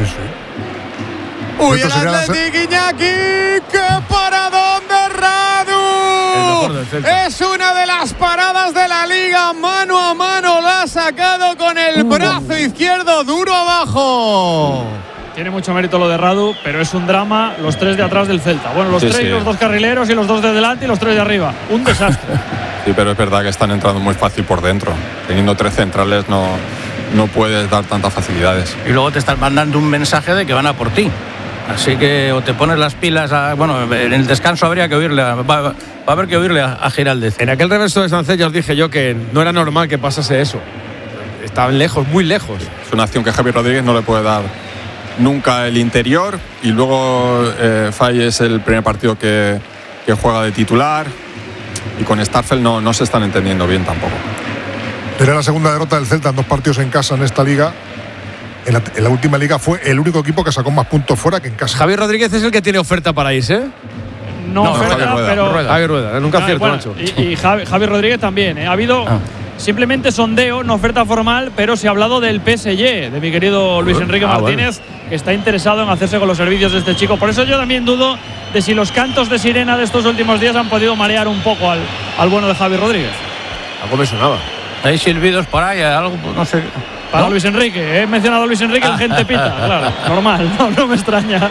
sí. Uy, Esto el sería la se- Athletic, Iñaki. ¡Qué paradón de El mejor Radu! del Celta. Es una de las paradas de la liga. Mano a mano la ha sacado con el brazo izquierdo duro abajo. Tiene mucho mérito lo de Radu, pero es un drama los tres de atrás del Celta. Bueno, los Sí, tres, sí. los dos carrileros y los dos de delante y los tres de arriba. Un desastre. Sí, pero es verdad que están entrando muy fácil por dentro. Teniendo tres centrales no, no puedes dar tantas facilidades. Y luego te están mandando un mensaje de que van a por ti. Así que o te pones las pilas. A, bueno, en el descanso habría que oírle. a- Va, va a haber que oírle a, a Giraldez. En aquel reverso de Sánchez ya os dije yo que no era normal que pasase eso. Estaban lejos, muy lejos. Es una acción que Javi Rodríguez no le puede dar nunca el interior. Y luego eh, Fay es el primer partido que, que juega de titular. Y con Starfel no, no se están entendiendo bien tampoco. Era la segunda derrota del Celta en dos partidos en casa en esta liga. En la, en la última liga fue el único equipo que sacó más puntos fuera que en casa. Javier Rodríguez es el que tiene oferta para irse, ¿eh? No, No, oferta, Javier Rueda, pero. Rueda. Javier Rueda, nunca Ah, acierto, bueno, macho. Y, y Javi, Javi Rodríguez también. ¿eh? Ha habido Ah. simplemente sondeo, no oferta formal, pero se ha hablado del P S G, de mi querido Luis Enrique Ah, Martínez, que está interesado en hacerse con los servicios de este chico. Por eso yo también dudo de si los cantos de sirena de estos últimos días han podido marear un poco al, al bueno de Javi Rodríguez. Algo me sonaba. Hay silbidos por ahí, algo, no sé. Para ¿No? Luis Enrique, he mencionado a Luis Enrique, la gente pita, claro, normal, no, no me extraña.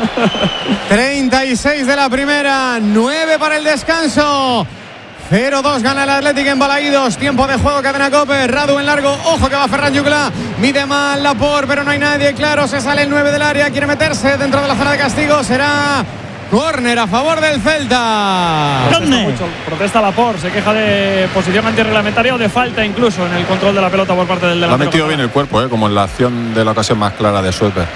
treinta y seis de la primera, nueve para el descanso. cero dos gana el Athletic en Balaídos. Tiempo de juego, cadena COPE. Radu en largo. Ojo que va Ferran Jugla. Mide mal Laporte, pero no hay nadie. Claro, se sale el nueve del área. Quiere meterse dentro de la zona de castigo. Será córner a favor del Celta. Protesta mucho, protesta Laporte, se queja de posición antirreglamentaria o de falta incluso en el control de la pelota por parte del Lo ha delantero. metido bien el cuerpo, ¿eh? Como en la acción de la ocasión más clara de Sueper.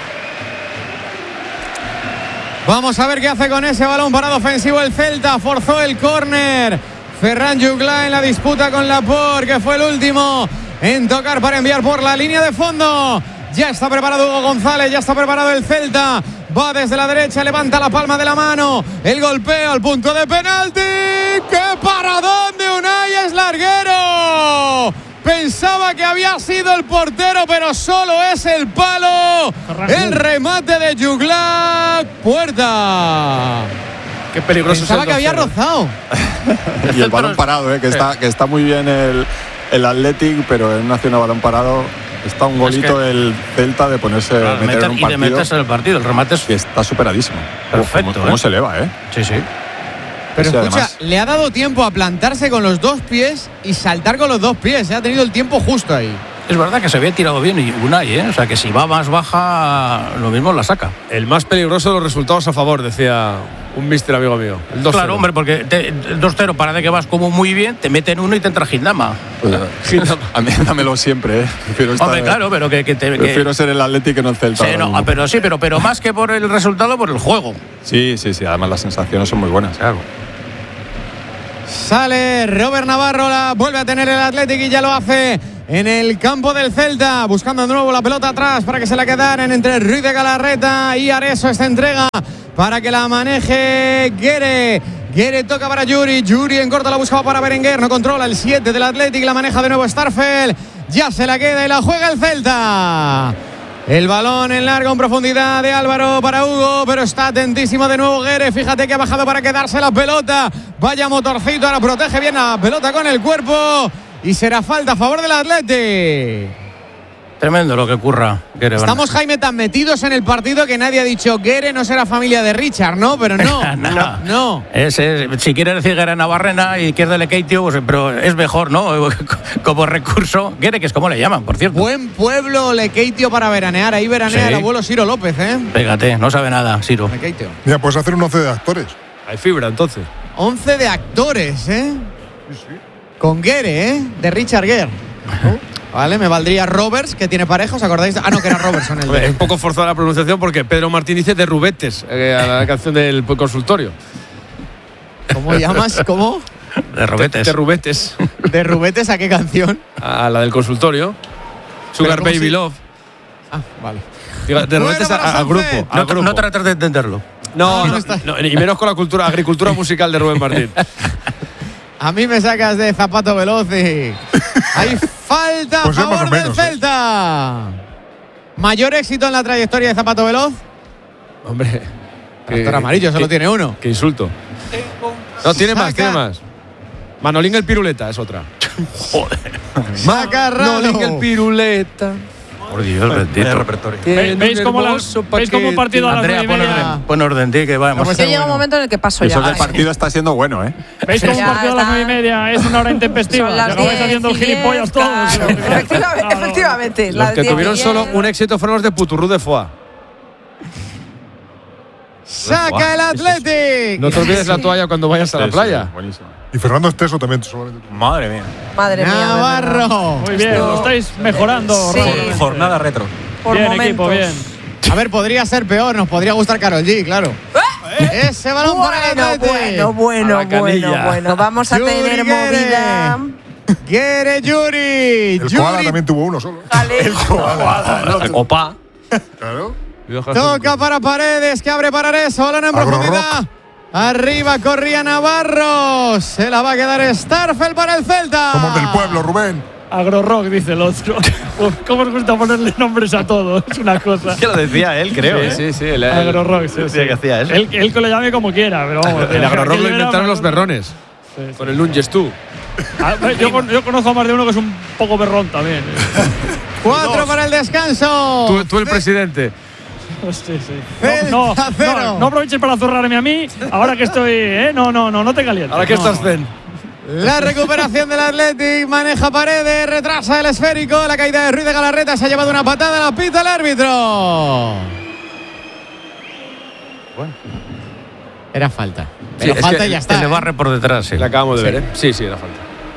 Vamos a ver qué hace con ese balón parado ofensivo el Celta. Forzó el córner. Ferran Jugla en la disputa con Laporte, que fue el último en tocar para enviar por la línea de fondo. Ya está preparado Hugo González, ya está preparado el Celta. Va desde la derecha, levanta la palma de la mano. El golpeo al punto de penalti. ¡Qué paradón de Unai! ¡Es larguero! Pensaba que había sido el portero, pero solo es el palo. El remate de Jugla. Puerta. Qué peligroso. Pensaba es el que había dos cero. rozado. Y el balón parado, ¿eh? que, está, que está muy bien el, el Athletic, pero en una acción a balón parado está un golito que- el Celta de ponerse Claro, meter meter- en un y de partido meterse en el partido. El remate es. que está superadísimo. Perfecto, Uf, ¿Cómo, cómo ¿eh? se eleva, eh? Sí, sí. Pero Sí, escucha, además. le ha dado tiempo a plantarse con los dos pies y saltar con los dos pies. ¿eh? Ha tenido el tiempo justo ahí. Es verdad que se había tirado bien y Unai, ¿eh? O sea que si va más baja, lo mismo la saca. El más peligroso de los resultados a favor, decía un mister amigo mío. El dos cero. Claro, hombre, porque te, dos cero parece que vas como muy bien, te meten uno y te entra Gindama. A mí dámelo siempre, ¿eh? Prefiero estar, Hombre, claro, pero que, que te. Prefiero que, ser el Atleti que no el Celta. Sí, no, pero sí, pero, pero más que por el resultado, por el juego. Sí, sí, sí. Además las sensaciones son muy buenas. Claro. Sale Robert Navarro, la vuelve a tener el Athletic y ya lo hace en el campo del Celta, buscando de nuevo la pelota atrás para que se la quedaran entre Ruiz de Galarreta y Areso. Esta entrega para que la maneje Guere. Guere toca para Yuri. Yuri en corto la buscaba para Berenguer. No controla el siete del Athletic. La maneja de nuevo Starfel. Ya se la queda y la juega el Celta. El balón en largo en profundidad de Álvaro para Hugo, pero está atentísimo de nuevo Guere. Fíjate que ha bajado para quedarse la pelota. Vaya motorcito, ahora protege bien la pelota con el cuerpo. Y será falta a favor del Athletic. Tremendo lo que ocurra. Guere, Estamos, Jaime, tan metidos en el partido que nadie ha dicho Guere no será familia de Richard, ¿no? Pero no, no, no. Es, es, si quiere decir Guere Navarrena y que es de Lekeitio, pues, pero es mejor, ¿no? Como recurso. Guere, que es como le llaman, por cierto. Buen pueblo Lekeitio para veranear. Ahí veranea sí. El abuelo Ciro López, ¿eh? Fíjate, no sabe nada, Ciro. Lekeitio. Mira, puedes hacer un once de actores. Hay fibra, entonces. once de actores, ¿eh? Sí, sí. Con Guere, ¿eh? De Richard Guere. ¿No? Vale, me valdría Roberts, que tiene pareja, ¿os acordáis? Ah, no, que era Robertson. El de... Es un poco forzada la pronunciación porque Pedro Martín dice de Rubetes, eh, a la canción del consultorio. ¿Cómo llamas? ¿Cómo? De Rubetes. De, de Rubetes. ¿De Rubetes a qué canción? A la del consultorio. Sugar Baby si... Love. Ah, vale. Digo, de Rubetes al grupo. No, grupo. no trates de entenderlo. No, no, no, no, y menos con la cultura, agricultura musical de Rubén Martín. A mí me sacas de zapato veloz y... Hay falta pues a favor menos, del Celta. ¿Eh? ¿Mayor éxito en la trayectoria de zapato veloz? Hombre. Tractor amarillo, solo tiene uno. Qué insulto. No, tiene Saca. más, tiene más. Manolín el piruleta es otra. Joder. Manolín el piruleta. Por Dios, bendito. repertorio. ¿Veis cómo, la, ¿Veis cómo un partido a las Andrea, pon orden, pon orden, tío, que vamos. Pues llega un momento en el que paso Eso ya. del partido está siendo bueno, ¿eh? ¿Veis cómo un partido a las nueve y media es una hora intempestiva? Ya vais haciendo el gilipollas todos. Efectivamente, efectivamente. Los que tuvieron solo un éxito fueron los de Puturrú de Foix. Saca el Athletic. No te olvides la toalla cuando vayas a la playa. Buenísimo. Y Fernando Esteso también. Madre mía. Madre mía. Navarro. Muy bien, lo estáis mejorando. Sí. Jornada retro. Por bien, momentos. equipo, bien. A ver, podría ser peor, nos podría gustar Karol G, claro. ¿Eh? Ese balón Bueno, para el Athletic. bueno, bueno, bueno, bueno. Vamos a Yuri tener Guere. movida. Guere Yuri. El Koala también tuvo uno solo. Vale. El Koala. Opa. Claro. Toca para Paredes, que abre para Areso. Balón en Agro profundidad. Rock. Arriba corría Navarro. Se la va a quedar Starfel para el Celta. Somos del pueblo, Rubén. Agrorock, dice el otro. ¿Cómo os gusta ponerle nombres a todos? Es una cosa. Que lo decía él, creo. Sí, ¿eh? sí, sí. El, el, Agrorock, sí, decía sí. que hacía eso. Él, él que lo llame como quiera, pero vamos. el Agrorock lo inventaron los berrones. Sí, sí. Con el Lunges tú. Ah, yo, yo conozco a más de uno que es un poco berrón también. Cuatro para el descanso. Tú, tú el presidente. Sí, sí. No, no, no, no aproveches para zurrarme a mí. Ahora que estoy. ¿eh? No, no, no, no te calientes. Ahora que no. estás zen. La recuperación del Athletic, maneja Paredes, retrasa el esférico, la caída de Ruiz de Galarreta, se ha llevado una patada, la pita el árbitro. Bueno. Era falta. Sí, Pero es falta que y ya está. Se le ¿eh? barre por detrás, sí. La acabamos de Sí. ver, ¿eh? Sí, sí, era falta.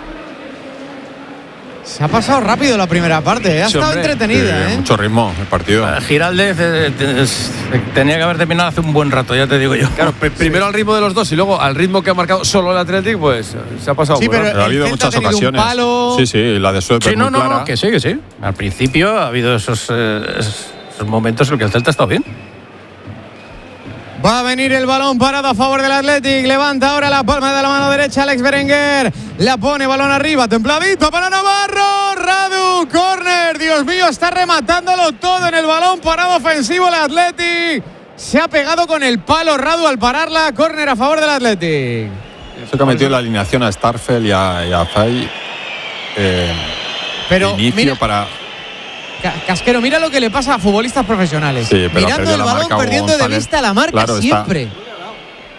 Se ha pasado rápido la primera parte, ¿eh? ha Sí, estado hombre. entretenida. Sí, ¿eh? mucho ritmo el partido. Eh, Giraldez eh, te- tenía que haber terminado hace un buen rato, ya te digo yo. Claro, pr- primero al ritmo de los dos y luego al ritmo que ha marcado solo el Athletic, pues se ha pasado Sí, muy pero- rápido. Pero ha habido el Celta muchas ha tenido un ocasiones. palo. Sí, sí, la de Suez Sí, no, muy no, clara. no, que sí, que sí. Al principio ha habido esos, eh, esos momentos en los que el Celta ha estado bien. Va a venir el balón parado a favor del Athletic. Levanta ahora la palma de la mano derecha Alex Berenguer. La pone balón arriba, templadito para Navarro. Radu, córner. Dios mío, está rematándolo todo en el balón parado ofensivo el Athletic. Se ha pegado con el palo Radu al pararla. Córner a favor del Athletic. Eso que ha metido la alineación a Starfel y a, y a Fay. Eh, Pero inicio mira, para. Ca- Casquero, mira lo que le pasa a futbolistas profesionales. Sí, pero ha Mirando perdido el la balón, marca Hugo perdiendo de González. vista la marca Claro, está. siempre.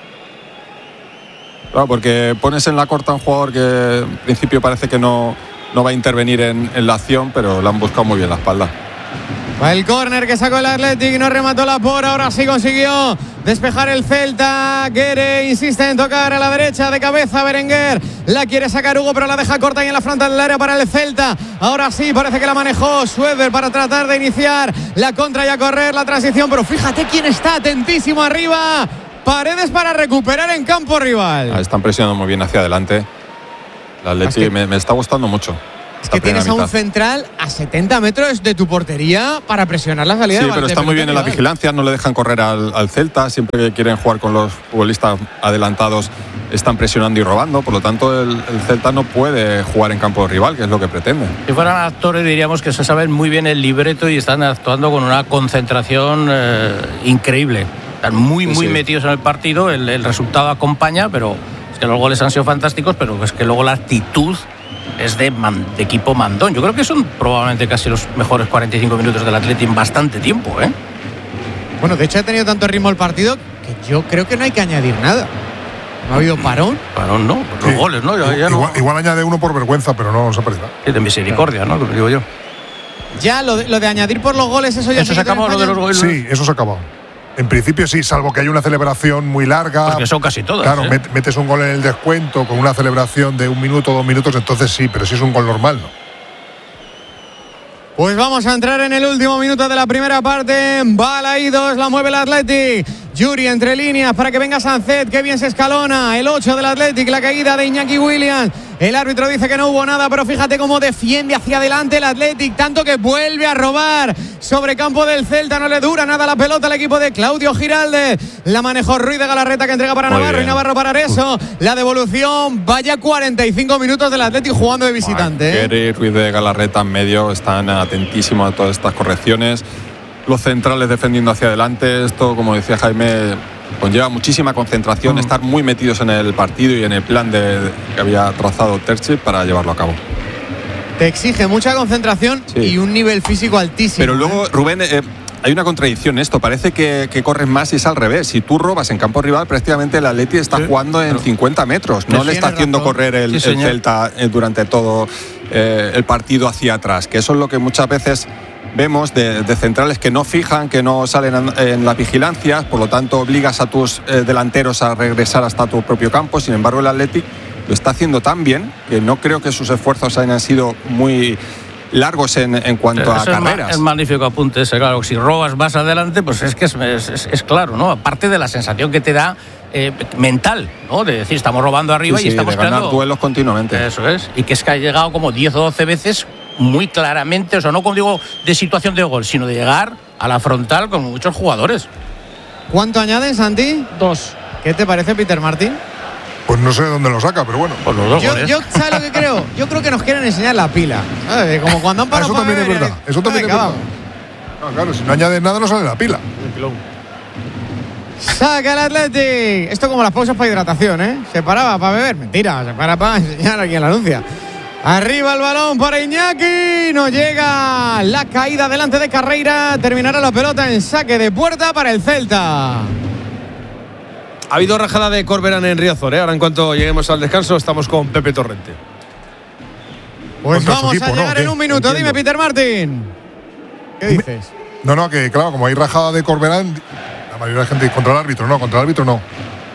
Claro, porque pones en la corta a un jugador que en principio parece que no, no va a intervenir en, en la acción, pero le han buscado muy bien la espalda. Va el córner que sacó el Athletic, no remató la por, ahora sí consiguió despejar el Celta. Guerre insiste en tocar a la derecha de cabeza. Berenguer la quiere sacar Hugo, pero la deja corta ahí en la frontal del área para el Celta. Ahora sí, parece que la manejó Schroeder para tratar de iniciar la contra y a correr la transición, pero fíjate quién está atentísimo arriba. Paredes para recuperar en campo rival. Ah, están presionando muy bien hacia adelante. El Athletic es que me, me está gustando mucho. Es que tienes a un central a setenta metros de tu portería para presionar la salida. Sí, pero está muy bien en la vigilancia, no le dejan correr al, al Celta, siempre que quieren jugar con los futbolistas adelantados están presionando y robando, por lo tanto el, el Celta no puede jugar en campo rival, que es lo que pretende. Si fueran actores diríamos que se saben muy bien el libreto y están actuando con una concentración eh, increíble. Están muy, muy sí. metidos en el partido, el, el resultado acompaña, pero es que los goles han sido fantásticos, pero es que luego la actitud es de, man, de equipo mandón. Yo creo que son probablemente casi los mejores cuarenta y cinco minutos del Athletic en bastante tiempo, ¿eh? Bueno, de hecho ha tenido tanto ritmo el partido que yo creo que no hay que añadir nada. ¿No ha habido parón? Parón no, los sí. goles, ¿no? Ya, ya igual, no. Igual añade uno por vergüenza, pero no se ha perdido. Sí, de misericordia, ¿no? Lo digo yo. Ya, lo de, lo de añadir por los goles, eso ya ¿Eso se ha acabado, lo de los goles? Sí, eso se ha acabado. En principio sí, salvo que haya una celebración muy larga. Porque son casi todas. Claro, ¿eh? metes un gol en el descuento con una celebración de un minuto, dos minutos, entonces sí, pero si es un gol normal, ¿no? Pues vamos a entrar en el último minuto de la primera parte. Balaídos, la mueve el Athletic. Yuri entre líneas para que venga Sancet, que bien se escalona. El ocho del Athletic, la caída de Iñaki Williams. El árbitro dice que no hubo nada, pero fíjate cómo defiende hacia adelante el Athletic, tanto que vuelve a robar sobre campo del Celta. No le dura nada la pelota al equipo de Claudio Giralde. La manejó Ruiz de Galarreta, que entrega para Muy Navarro bien. Y Navarro para Areso. La devolución, vaya cuarenta y cinco minutos del Athletic jugando de visitante. Guerre y Ruiz de Galarreta en medio están atentísimos a todas estas correcciones. Los centrales defendiendo hacia adelante. Esto, como decía Jaime, conlleva muchísima concentración, mm. estar muy metidos en el partido y en el plan de, de, que había trazado Terzic para llevarlo a cabo. Te exige mucha concentración sí. y un nivel físico altísimo. Pero luego, ¿eh? Rubén, eh, hay una contradicción en esto. Parece que, que corren más y es al revés. Si tú robas en campo rival, prácticamente el Atleti está sí. jugando en cincuenta metros. No le está haciendo razón. correr el, sí, el Celta durante todo eh, el partido hacia atrás. Que eso es lo que muchas veces vemos de, de centrales que no fijan, que no salen en, en la vigilancia, por lo tanto obligas a tus eh, delanteros a regresar hasta tu propio campo. Sin embargo, el Athletic lo está haciendo tan bien que no creo que sus esfuerzos hayan sido muy largos en, en cuanto a Eso carreras. Es magnífico apunte ese, claro. Si robas más adelante, pues es que es, es, es claro, ¿no? Aparte de la sensación que te da eh, mental, ¿no? De decir, estamos robando arriba sí, y sí, estamos de ganar creando duelos continuamente. Eso es. Y que es que ha llegado como diez o doce veces muy claramente, o sea, no como digo de situación de gol, sino de llegar a la frontal con muchos jugadores. ¿Cuánto añades, Santi? Dos. ¿Qué te parece, Peter Martín? Pues no sé de dónde lo saca, pero bueno. Pues los dos yo, goles. yo, ¿sabes lo que creo? Yo creo que nos quieren enseñar la pila. ¿Sabes? Como cuando han parado. Eso también es verdad. El... Eso también Venga, es verdad. No, claro, si no añades nada, no sale la pila. Saca el Athletic. Esto como las pausas para hidratación, ¿eh? Se paraba para beber. Mentira, se para para enseñar aquí en la anuncia. Arriba el balón para Iñaki. No llega la caída delante de Carreira. Terminará la pelota en saque de puerta para el Celta. Ha habido rajada de Corberán en Riazor, ¿eh? Ahora en cuanto lleguemos al descanso estamos con Pepe Torrente. Pues vamos equipo, a llegar ¿no? en un minuto. Entiendo. Dime, Peter Martín. ¿Qué dices? No, no, que claro, como hay rajada de Corberán, la mayoría de la gente contra el árbitro, no, contra el árbitro no.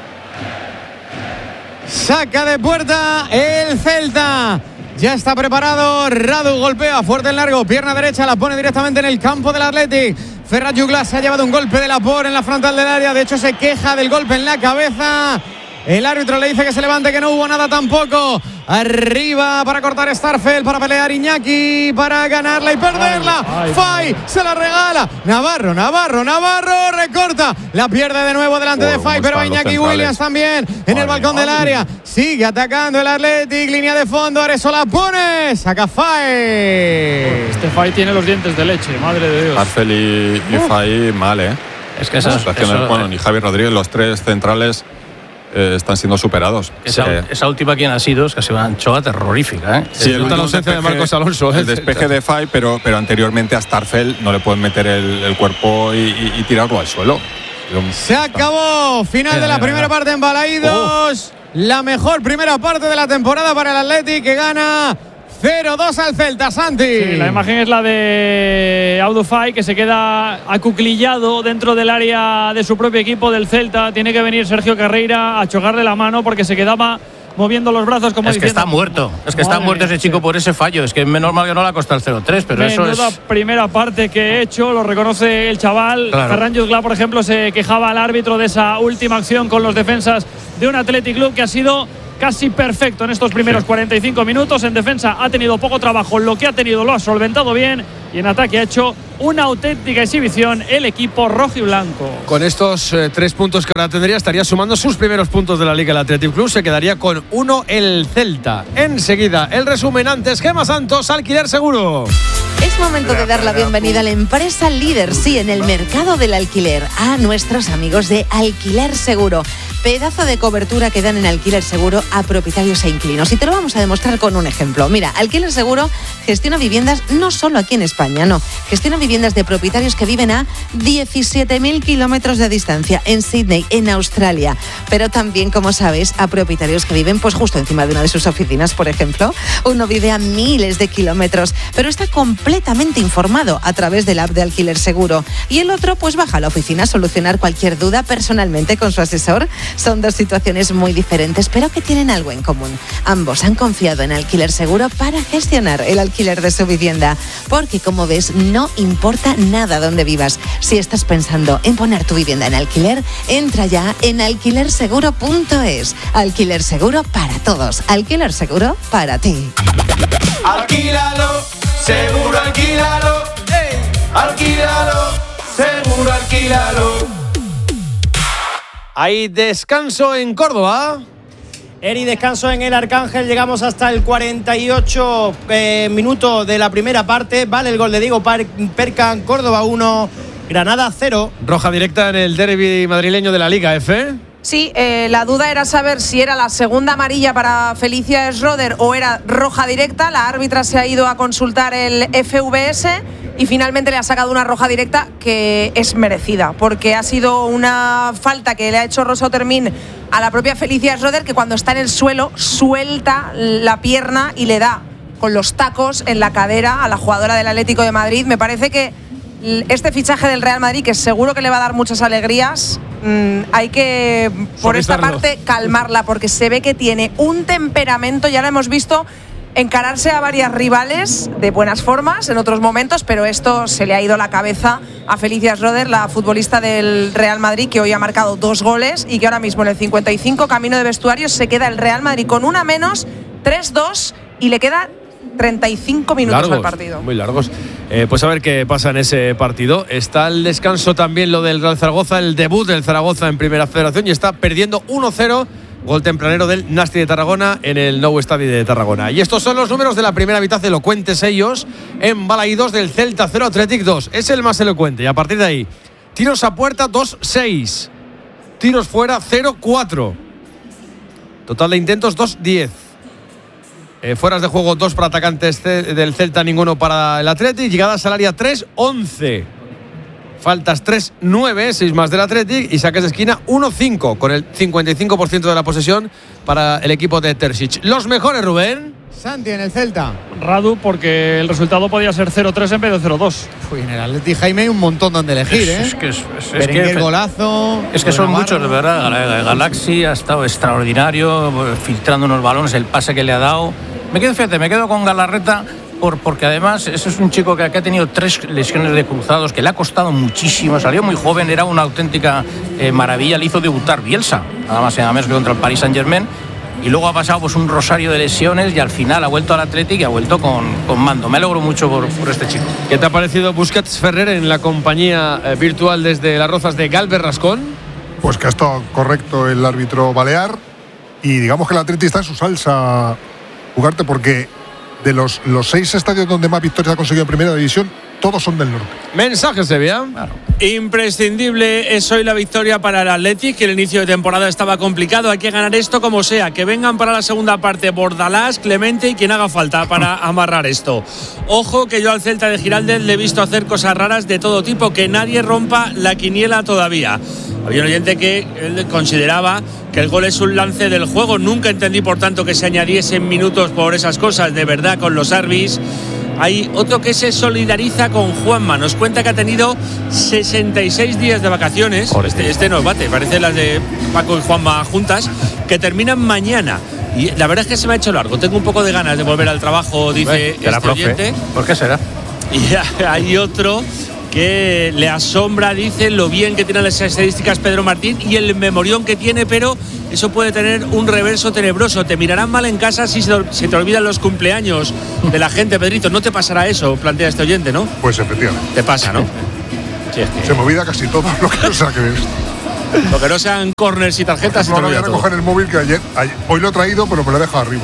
Saca de puerta el Celta. Ya está preparado. Radu golpea fuerte en largo. Pierna derecha la pone directamente en el campo del Athletic. Ferran Juglas se ha llevado un golpe de la por en la frontal del área. De hecho, se queja del golpe en la cabeza. El árbitro le dice que se levante, que no hubo nada tampoco. Arriba para cortar Starfelt, para pelear Iñaki, para ganarla y perderla. Ay, ay, Fay se la regala. Navarro, Navarro, Navarro recorta. La pierde de nuevo delante oh, de Fay, pero Iñaki Williams también en ay, el balcón ay, del área. Sigue atacando el Athletic, línea de fondo. Areso la pone, saca Fay. Este Fay tiene los dientes de leche, madre de Dios. Starfelt y, y Fay mal, ¿eh? Es que esas situaciones, bueno, ni Javi Rodríguez, los tres centrales. Eh, están siendo superados. Esa, sí. esa última quien ha sido es que ha sido una anchoa terrorífica, ¿eh? Sí, el, el ausencia de Marcos Alonso. El despeje de Fay, pero, pero anteriormente a Starfelt no le pueden meter el, el cuerpo y, y, y tirarlo al suelo. Se acabó. Final de la primera parte en Balaídos. Oh. La mejor primera parte de la temporada para el Athletic, que gana cero dos al Celta, Santi. Sí, la imagen es la de Audufay, que se queda acuclillado dentro del área de su propio equipo del Celta. Tiene que venir Sergio Carreira a chocarle la mano porque se quedaba moviendo los brazos como es diciendo… Es que está muerto, es que está muerto ese chico sí. por ese fallo. Es que menos mal que no le ha costado el cero tres, pero Menuda eso es… primera parte que he hecho, lo reconoce el chaval. Claro. Ferran Jutgla, por ejemplo, se quejaba al árbitro de esa última acción con los defensas de un Athletic Club que ha sido casi perfecto en estos primeros sí. cuarenta y cinco minutos. En defensa ha tenido poco trabajo, lo que ha tenido lo ha solventado bien, y en ataque ha hecho una auténtica exhibición el equipo rojo y blanco. Con estos eh, tres puntos que ahora tendría, estaría sumando sus primeros puntos de la Liga el Athletic Club. Se quedaría con uno el Celta. Enseguida, el resumen antes. Gema Santos, Alquiler Seguro. Es momento de dar la bienvenida a la empresa líder, sí, en el mercado del alquiler, a nuestros amigos de Alquiler Seguro. Pedazo de cobertura que dan en Alquiler Seguro a propietarios e inquilinos. Y te lo vamos a demostrar con un ejemplo. Mira, Alquiler Seguro gestiona viviendas no solo aquí en España, no. Gestiona viviendas de propietarios que viven a diecisiete mil kilómetros de distancia, en Sydney, en Australia. Pero también, como sabes, a propietarios que viven pues justo encima de una de sus oficinas, por ejemplo. Uno vive a miles de kilómetros, pero está completamente informado a través de la app de Alquiler Seguro. Y el otro pues baja a la oficina a solucionar cualquier duda personalmente con su asesor. Son dos situaciones muy diferentes, pero que tienen algo en común. Ambos han confiado en Alquiler Seguro para gestionar el alquiler de su vivienda. Porque, como ves, no importa nada dónde vivas. Si estás pensando en poner tu vivienda en alquiler, entra ya en alquiler seguro punto es. Alquiler Seguro para todos. Alquiler Seguro para ti. Alquílalo, seguro alquílalo. Hey. Alquílalo, seguro alquílalo. Hay descanso en Córdoba. Eri, descanso en el Arcángel. Llegamos hasta el cuarenta y ocho eh, minuto de la primera parte. Vale el gol de Diego Percan. Córdoba uno, Granada cero. Roja directa en el derbi madrileño de la Liga F. Sí, eh, la duda era saber si era la segunda amarilla para Felicia Schroeder o era roja directa. La árbitra se ha ido a consultar el F V S y finalmente le ha sacado una roja directa que es merecida, porque ha sido una falta que le ha hecho Rosa Otermin a la propia Felicia Schroeder, que cuando está en el suelo suelta la pierna y le da con los tacos en la cadera a la jugadora del Atlético de Madrid. Me parece que este fichaje del Real Madrid, que seguro que le va a dar muchas alegrías, mmm, hay que, por esta parte, calmarla, porque se ve que tiene un temperamento, ya lo hemos visto encararse a varias rivales de buenas formas en otros momentos, pero esto se le ha ido la cabeza a Felicia Schroeder, la futbolista del Real Madrid, que hoy ha marcado dos goles y que ahora mismo en el cincuenta y cinco, camino de vestuarios, se queda el Real Madrid con una menos, tres dos, y le queda treinta y cinco minutos largos, al partido. Muy largos. Eh, pues a ver qué pasa en ese partido. Está el descanso también lo del Real Zaragoza, el debut del Zaragoza en Primera Federación, y está perdiendo uno cero. Gol tempranero del Nasti de Tarragona en el Nou Estadi de Tarragona. Y estos son los números de la primera mitad, elocuentes ellos, en Balaídos del Celta cero, Athletic dos. Es el más elocuente. Y a partir de ahí, tiros a puerta dos seis. Tiros fuera cero cuatro. Total de intentos dos diez. Eh, fueras de juego dos para atacantes del Celta, ninguno para el Athletic. Llegadas al área tres once. Faltas tres nueve, seis más del Athletic, y saques de esquina uno cinco, con el cincuenta y cinco por ciento de la posesión para el equipo de Terzic. Los mejores, Rubén. Santi en el Celta. Radu, porque el resultado podía ser cero tres en vez de cero dos. Uy, en el Athletic, Jaime, hay un montón donde elegir, ¿eh? Es que es, es, es que el golazo. Es que son muchos, de verdad. Galaxy ha estado extraordinario, filtrando unos balones, el pase que le ha dado. Me quedo, fíjate, me quedo con Galarreta. Por, porque además ese es un chico que, que ha tenido tres lesiones de cruzados, que le ha costado muchísimo, salió muy joven, era una auténtica eh, maravilla, le hizo debutar Bielsa, nada más y nada menos que contra el Paris Saint-Germain, y luego ha pasado pues un rosario de lesiones y al final ha vuelto al Athletic y ha vuelto con, con mando. Me alegro mucho por, por este chico. ¿Qué te ha parecido Busquets Ferrer en la compañía eh, virtual desde Las Rozas de Galvez Rascón? Pues que ha estado correcto el árbitro balear, y digamos que el Athletic está en su salsa, jugarte, porque de los, los seis estadios donde más victorias ha conseguido en Primera División, todos son del norte. Mensaje, Sevilla. Claro. Imprescindible es hoy la victoria para el Athletic, que el inicio de temporada estaba complicado. Hay que ganar esto como sea. Que vengan para la segunda parte Bordalás, Clemente y quien haga falta para amarrar esto. Ojo que yo al Celta de Giraldez le he visto hacer cosas raras de todo tipo. Que nadie rompa la quiniela todavía. Había un oyente que él consideraba que el gol es un lance del juego. Nunca entendí, por tanto, que se añadiesen minutos por esas cosas. De verdad, con los árbitros. Hay otro que se solidariza con Juanma. Nos cuenta que ha tenido sesenta y seis días de vacaciones. Este, este no bate, parece las de Paco y Juanma juntas, que terminan mañana. Y la verdad es que se me ha hecho largo. Tengo un poco de ganas de volver al trabajo, dice Será este profe. oyente. ¿Por qué será? Y hay otro que le asombra, dice, lo bien que tiene las estadísticas Pedro Martín y el memorión que tiene, pero eso puede tener un reverso tenebroso. Te mirarán mal en casa si se te olvidan los cumpleaños de la gente, Pedrito. No te pasará eso, plantea este oyente, ¿no? Pues efectivamente. Te pasa, ¿no? Sí, es que... Se me olvida casi todo lo que no sea que ves. Lo que no sean corners y tarjetas. No, no voy a recoger el móvil que ayer, ayer, hoy lo he traído, pero me lo he dejado arriba.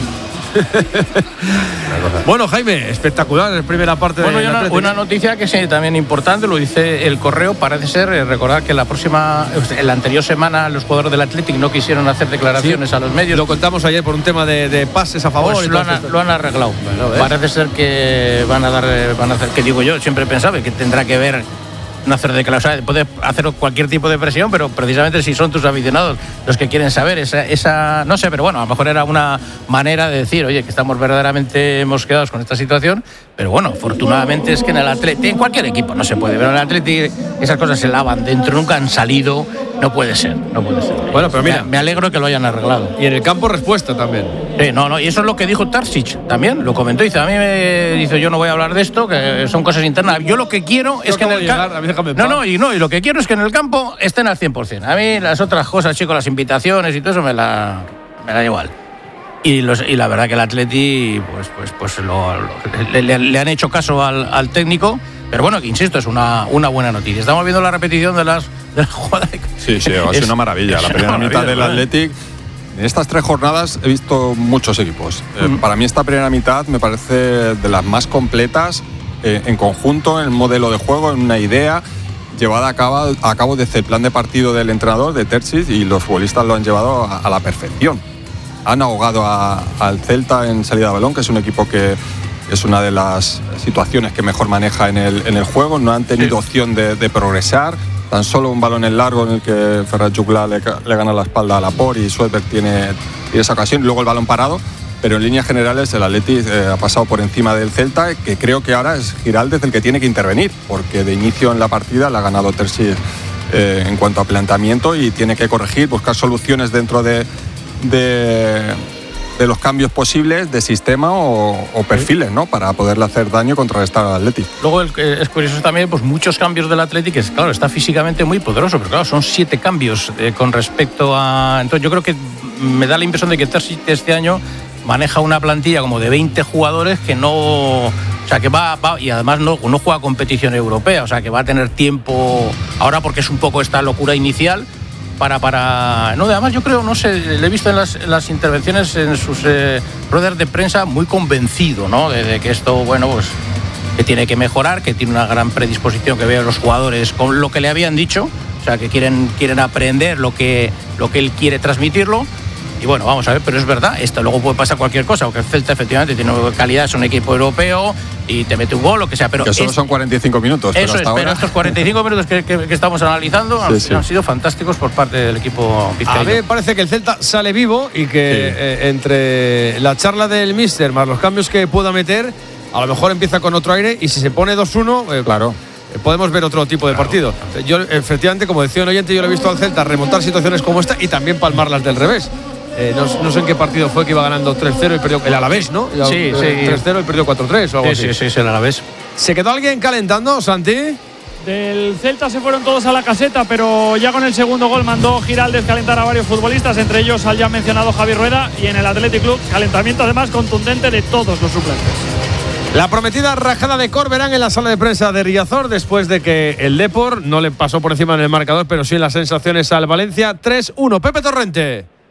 Bueno, Jaime, espectacular en primera parte. Bueno, de una, una noticia que es también importante, lo dice el Correo, parece ser, eh, recordar que la próxima, en la anterior semana los jugadores del Athletic no quisieron hacer declaraciones sí, a los medios. Lo contamos ayer por un tema de, de pases a favor. Pues y lo, han, lo han arreglado. Bueno, parece ser que van a dar, van a hacer, que digo yo, siempre pensaba que tendrá que ver no hacer declaraciones, puedes hacer cualquier tipo de presión, pero precisamente si son tus aficionados los que quieren saber esa, esa, no sé, pero bueno, a lo mejor era una manera de decir, oye, que estamos verdaderamente mosqueados con esta situación, pero bueno, afortunadamente es que en el Atleti, en cualquier equipo no se puede, pero en el Atleti esas cosas se lavan dentro, nunca han salido, no puede ser, no puede ser. Bueno, pero mira, me, me alegro que lo hayan arreglado. Y en el campo respuesta también. Sí, no, no, y eso es lo que dijo Tarsic también, lo comentó, dice, a mí me dice, yo no voy a hablar de esto, que son cosas internas, yo lo que quiero es que en el campo... No, no, y no, y lo que quiero es que en el campo estén al cien por ciento. A mí las otras cosas, chicos, las invitaciones y todo eso me la, me la da igual. Y, los, y la verdad que el Atleti, pues, pues, pues lo, lo, le, le, le han hecho caso al, al técnico, pero bueno, que insisto, es una, una buena noticia. Estamos viendo la repetición de las, de las jugadas. Sí, sí, ha sido una maravilla. La primera mitad del Athletic. En estas tres jornadas he visto muchos equipos. Eh, mm. Para mí esta primera mitad me parece de las más completas eh, en conjunto, en el modelo de juego, en una idea llevada a cabo, a cabo desde el plan de partido del entrenador, de Terzic, y los futbolistas lo han llevado a, a la perfección. Han ahogado a, al Celta en salida de balón, que es un equipo que es una de las situaciones que mejor maneja en el, en el juego. No han tenido sí. opción de, de progresar. Tan solo un balón en largo en el que Ferran Juclà le, le gana la espalda a Laporte y Suetberg tiene, tiene esa ocasión. Y luego el balón parado. Pero en líneas generales el Atleti eh, ha pasado por encima del Celta, que creo que ahora es Giraldez el que tiene que intervenir, porque de inicio en la partida la ha ganado Terzic eh, en cuanto a planteamiento y tiene que corregir, buscar soluciones dentro de, de, de los cambios posibles de sistema o, o perfiles, ¿no? Para poderle hacer daño contra el Atleti. Luego es curioso también, pues muchos cambios del Atleti, que es, claro, está físicamente muy poderoso, pero claro, son siete cambios eh, con respecto a... Entonces yo creo que me da la impresión de que Terzic este año maneja una plantilla como de veinte jugadores que no, o sea, que va, va y además no, no juega competición europea, o sea, que va a tener tiempo ahora porque es un poco esta locura inicial para, para, no, además yo creo, no sé, le he visto en las, en las intervenciones en sus eh, ruedas de prensa muy convencido, ¿no? De, de que esto, bueno, pues que tiene que mejorar, que tiene una gran predisposición, que veo a los jugadores con lo que le habían dicho, o sea, que quieren, quieren aprender lo que, lo que él quiere transmitirlo. Y bueno, vamos a ver, pero es verdad, esto luego puede pasar cualquier cosa, porque el Celta efectivamente tiene calidad, es un equipo europeo y te mete un gol, lo que sea, pero... Que solo es, son cuarenta y cinco minutos, eso pero hasta es, ahora... pero estos cuarenta y cinco minutos que, que, que estamos analizando sí, han, sí. han sido fantásticos por parte del equipo vizcaíno. A mí me parece que el Celta sale vivo y que sí. eh, entre la charla del míster más los cambios que pueda meter, a lo mejor empieza con otro aire y si se pone dos uno... Eh, claro. Podemos ver otro tipo de claro. partido. Yo, efectivamente, como decía un oyente, yo lo he visto al Celta remontar situaciones como esta y también palmarlas del revés. Eh, no, no sé en qué partido fue que iba ganando tres cero y perdió el Alavés, ¿no? Sí, sí. tres cero y perdió cuatro tres o algo sí, así. Sí, sí, sí, el Alavés. ¿Se quedó alguien calentando, Santi? Del Celta se fueron todos a la caseta, pero ya con el segundo gol mandó Giraldez calentar a varios futbolistas, entre ellos al ya mencionado Javi Rueda, y en el Athletic Club calentamiento además contundente de todos los suplentes. La prometida rajada de Corberán en la sala de prensa de Riazor después de que el Depor no le pasó por encima en el marcador, pero sí en las sensaciones al Valencia. tres uno. Pepe Torrente.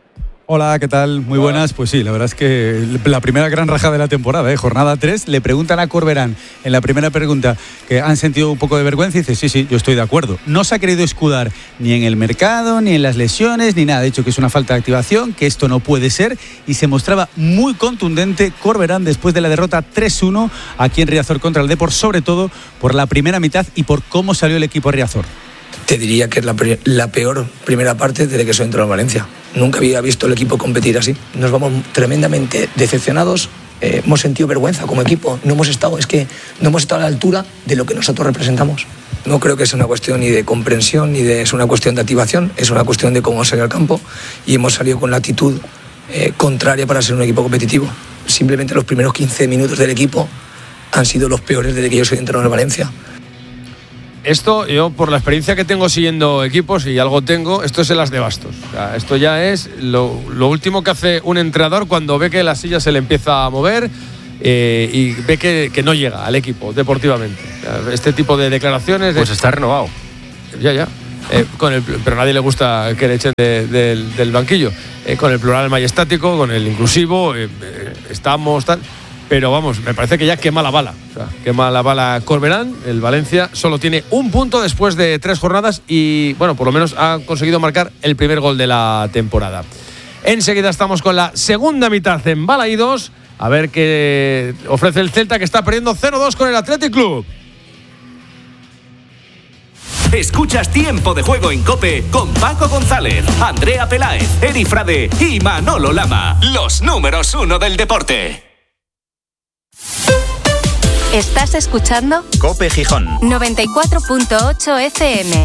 Hola, ¿qué tal? Muy buenas. Pues sí, la verdad es que la primera gran raja de la temporada, ¿eh? Jornada tres, le preguntan a Corberán en la primera pregunta que han sentido un poco de vergüenza y dice, sí, sí, yo estoy de acuerdo. No se ha querido escudar ni en el mercado, ni en las lesiones, ni nada. Ha dicho que es una falta de activación, que esto no puede ser, y se mostraba muy contundente Corberán después de la derrota tres uno aquí en Riazor contra el Depor, sobre todo por la primera mitad y por cómo salió el equipo Riazor. Te diría que es la, la peor primera parte desde que soy entrado en Valencia. Nunca había visto el equipo competir así. Nos vamos tremendamente decepcionados. Eh, hemos sentido vergüenza como equipo. No hemos estado, es que no hemos estado a la altura de lo que nosotros representamos. No creo que sea una cuestión ni de comprensión ni de es una cuestión de activación. Es una cuestión de cómo salió al campo y hemos salido con la actitud eh, contraria para ser un equipo competitivo. Simplemente los primeros quince minutos del equipo han sido los peores desde que yo soy entrenador en Valencia. Esto, yo por la experiencia que tengo siguiendo equipos, y algo tengo, esto es el as de bastos. O sea, esto ya es lo, lo último que hace un entrenador cuando ve que la silla se le empieza a mover eh, y ve que, que no llega al equipo deportivamente. O sea, este tipo de declaraciones... Pues de, está renovado. Ya, ya. Eh, con el, pero a nadie le gusta que le echen de, de, del, del banquillo. Eh, con el plural majestático, con el inclusivo, eh, eh, estamos tal... Pero vamos, me parece que ya quema la bala. O sea, quema la bala Corberán. El Valencia solo tiene un punto después de tres jornadas y, bueno, por lo menos ha conseguido marcar el primer gol de la temporada. Enseguida estamos con la segunda mitad en Balaídos. A ver qué ofrece el Celta, que está perdiendo cero dos con el Athletic Club. Escuchas Tiempo de Juego en COPE con Paco González, Andrea Peláez, Eri Frade y Manolo Lama. Los números uno del deporte. Estás escuchando COPE Gijón noventa y cuatro punto ocho F M.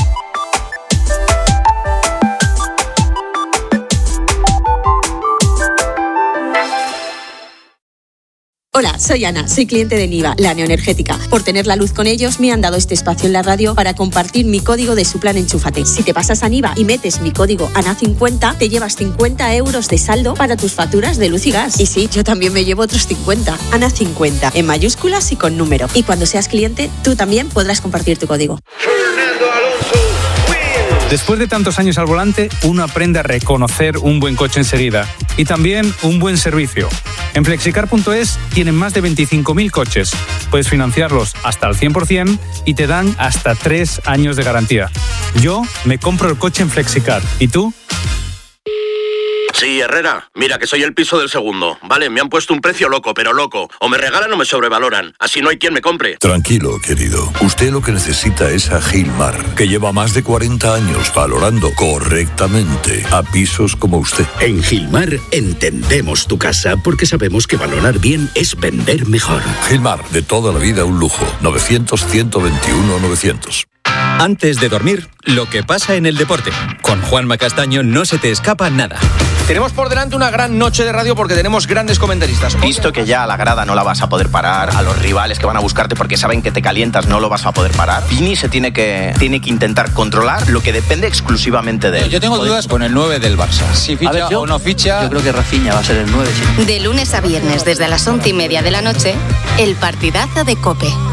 Hola, soy Ana, soy cliente de Niva, la neoenergética. Por tener la luz con ellos me han dado este espacio en la radio para compartir mi código de su plan Enchúfate. Si te pasas a Niva y metes mi código A N A cincuenta, te llevas cincuenta euros de saldo para tus facturas de luz y gas. Y sí, yo también me llevo otros cincuenta. A N A cincuenta, en mayúsculas y con número. Y cuando seas cliente, tú también podrás compartir tu código. Después de tantos años al volante, uno aprende a reconocer un buen coche enseguida y también un buen servicio. En flexicar punto es tienen más de veinticinco mil coches. Puedes financiarlos hasta al cien por ciento y te dan hasta tres años de garantía. Yo me compro el coche en Flexicar. ¿Y tú? Sí, Herrera, mira que soy el piso del segundo. Vale, me han puesto un precio loco, pero loco. O me regalan o me sobrevaloran. Así no hay quien me compre. Tranquilo, querido. Usted lo que necesita es a Gilmar, que lleva más de cuarenta años valorando correctamente a pisos como usted. En Gilmar entendemos tu casa porque sabemos que valorar bien es vender mejor. Gilmar, de toda la vida un lujo. novecientos, ciento veintiuno, novecientos. Antes de dormir, lo que pasa en el deporte. Con Juanma Castaño no se te escapa nada. Tenemos por delante una gran noche de radio porque tenemos grandes comentaristas. Visto que ya a la grada no la vas a poder parar, a los rivales que van a buscarte porque saben que te calientas no lo vas a poder parar, Vini se tiene que, tiene que intentar controlar lo que depende exclusivamente de él. Yo tengo dudas con el nueve del Barça. Si ficha ver, yo, o no ficha... Yo creo que Rafinha va a ser el nueve. Sí. De lunes a viernes desde las once y media de la noche, el partidazo de COPE.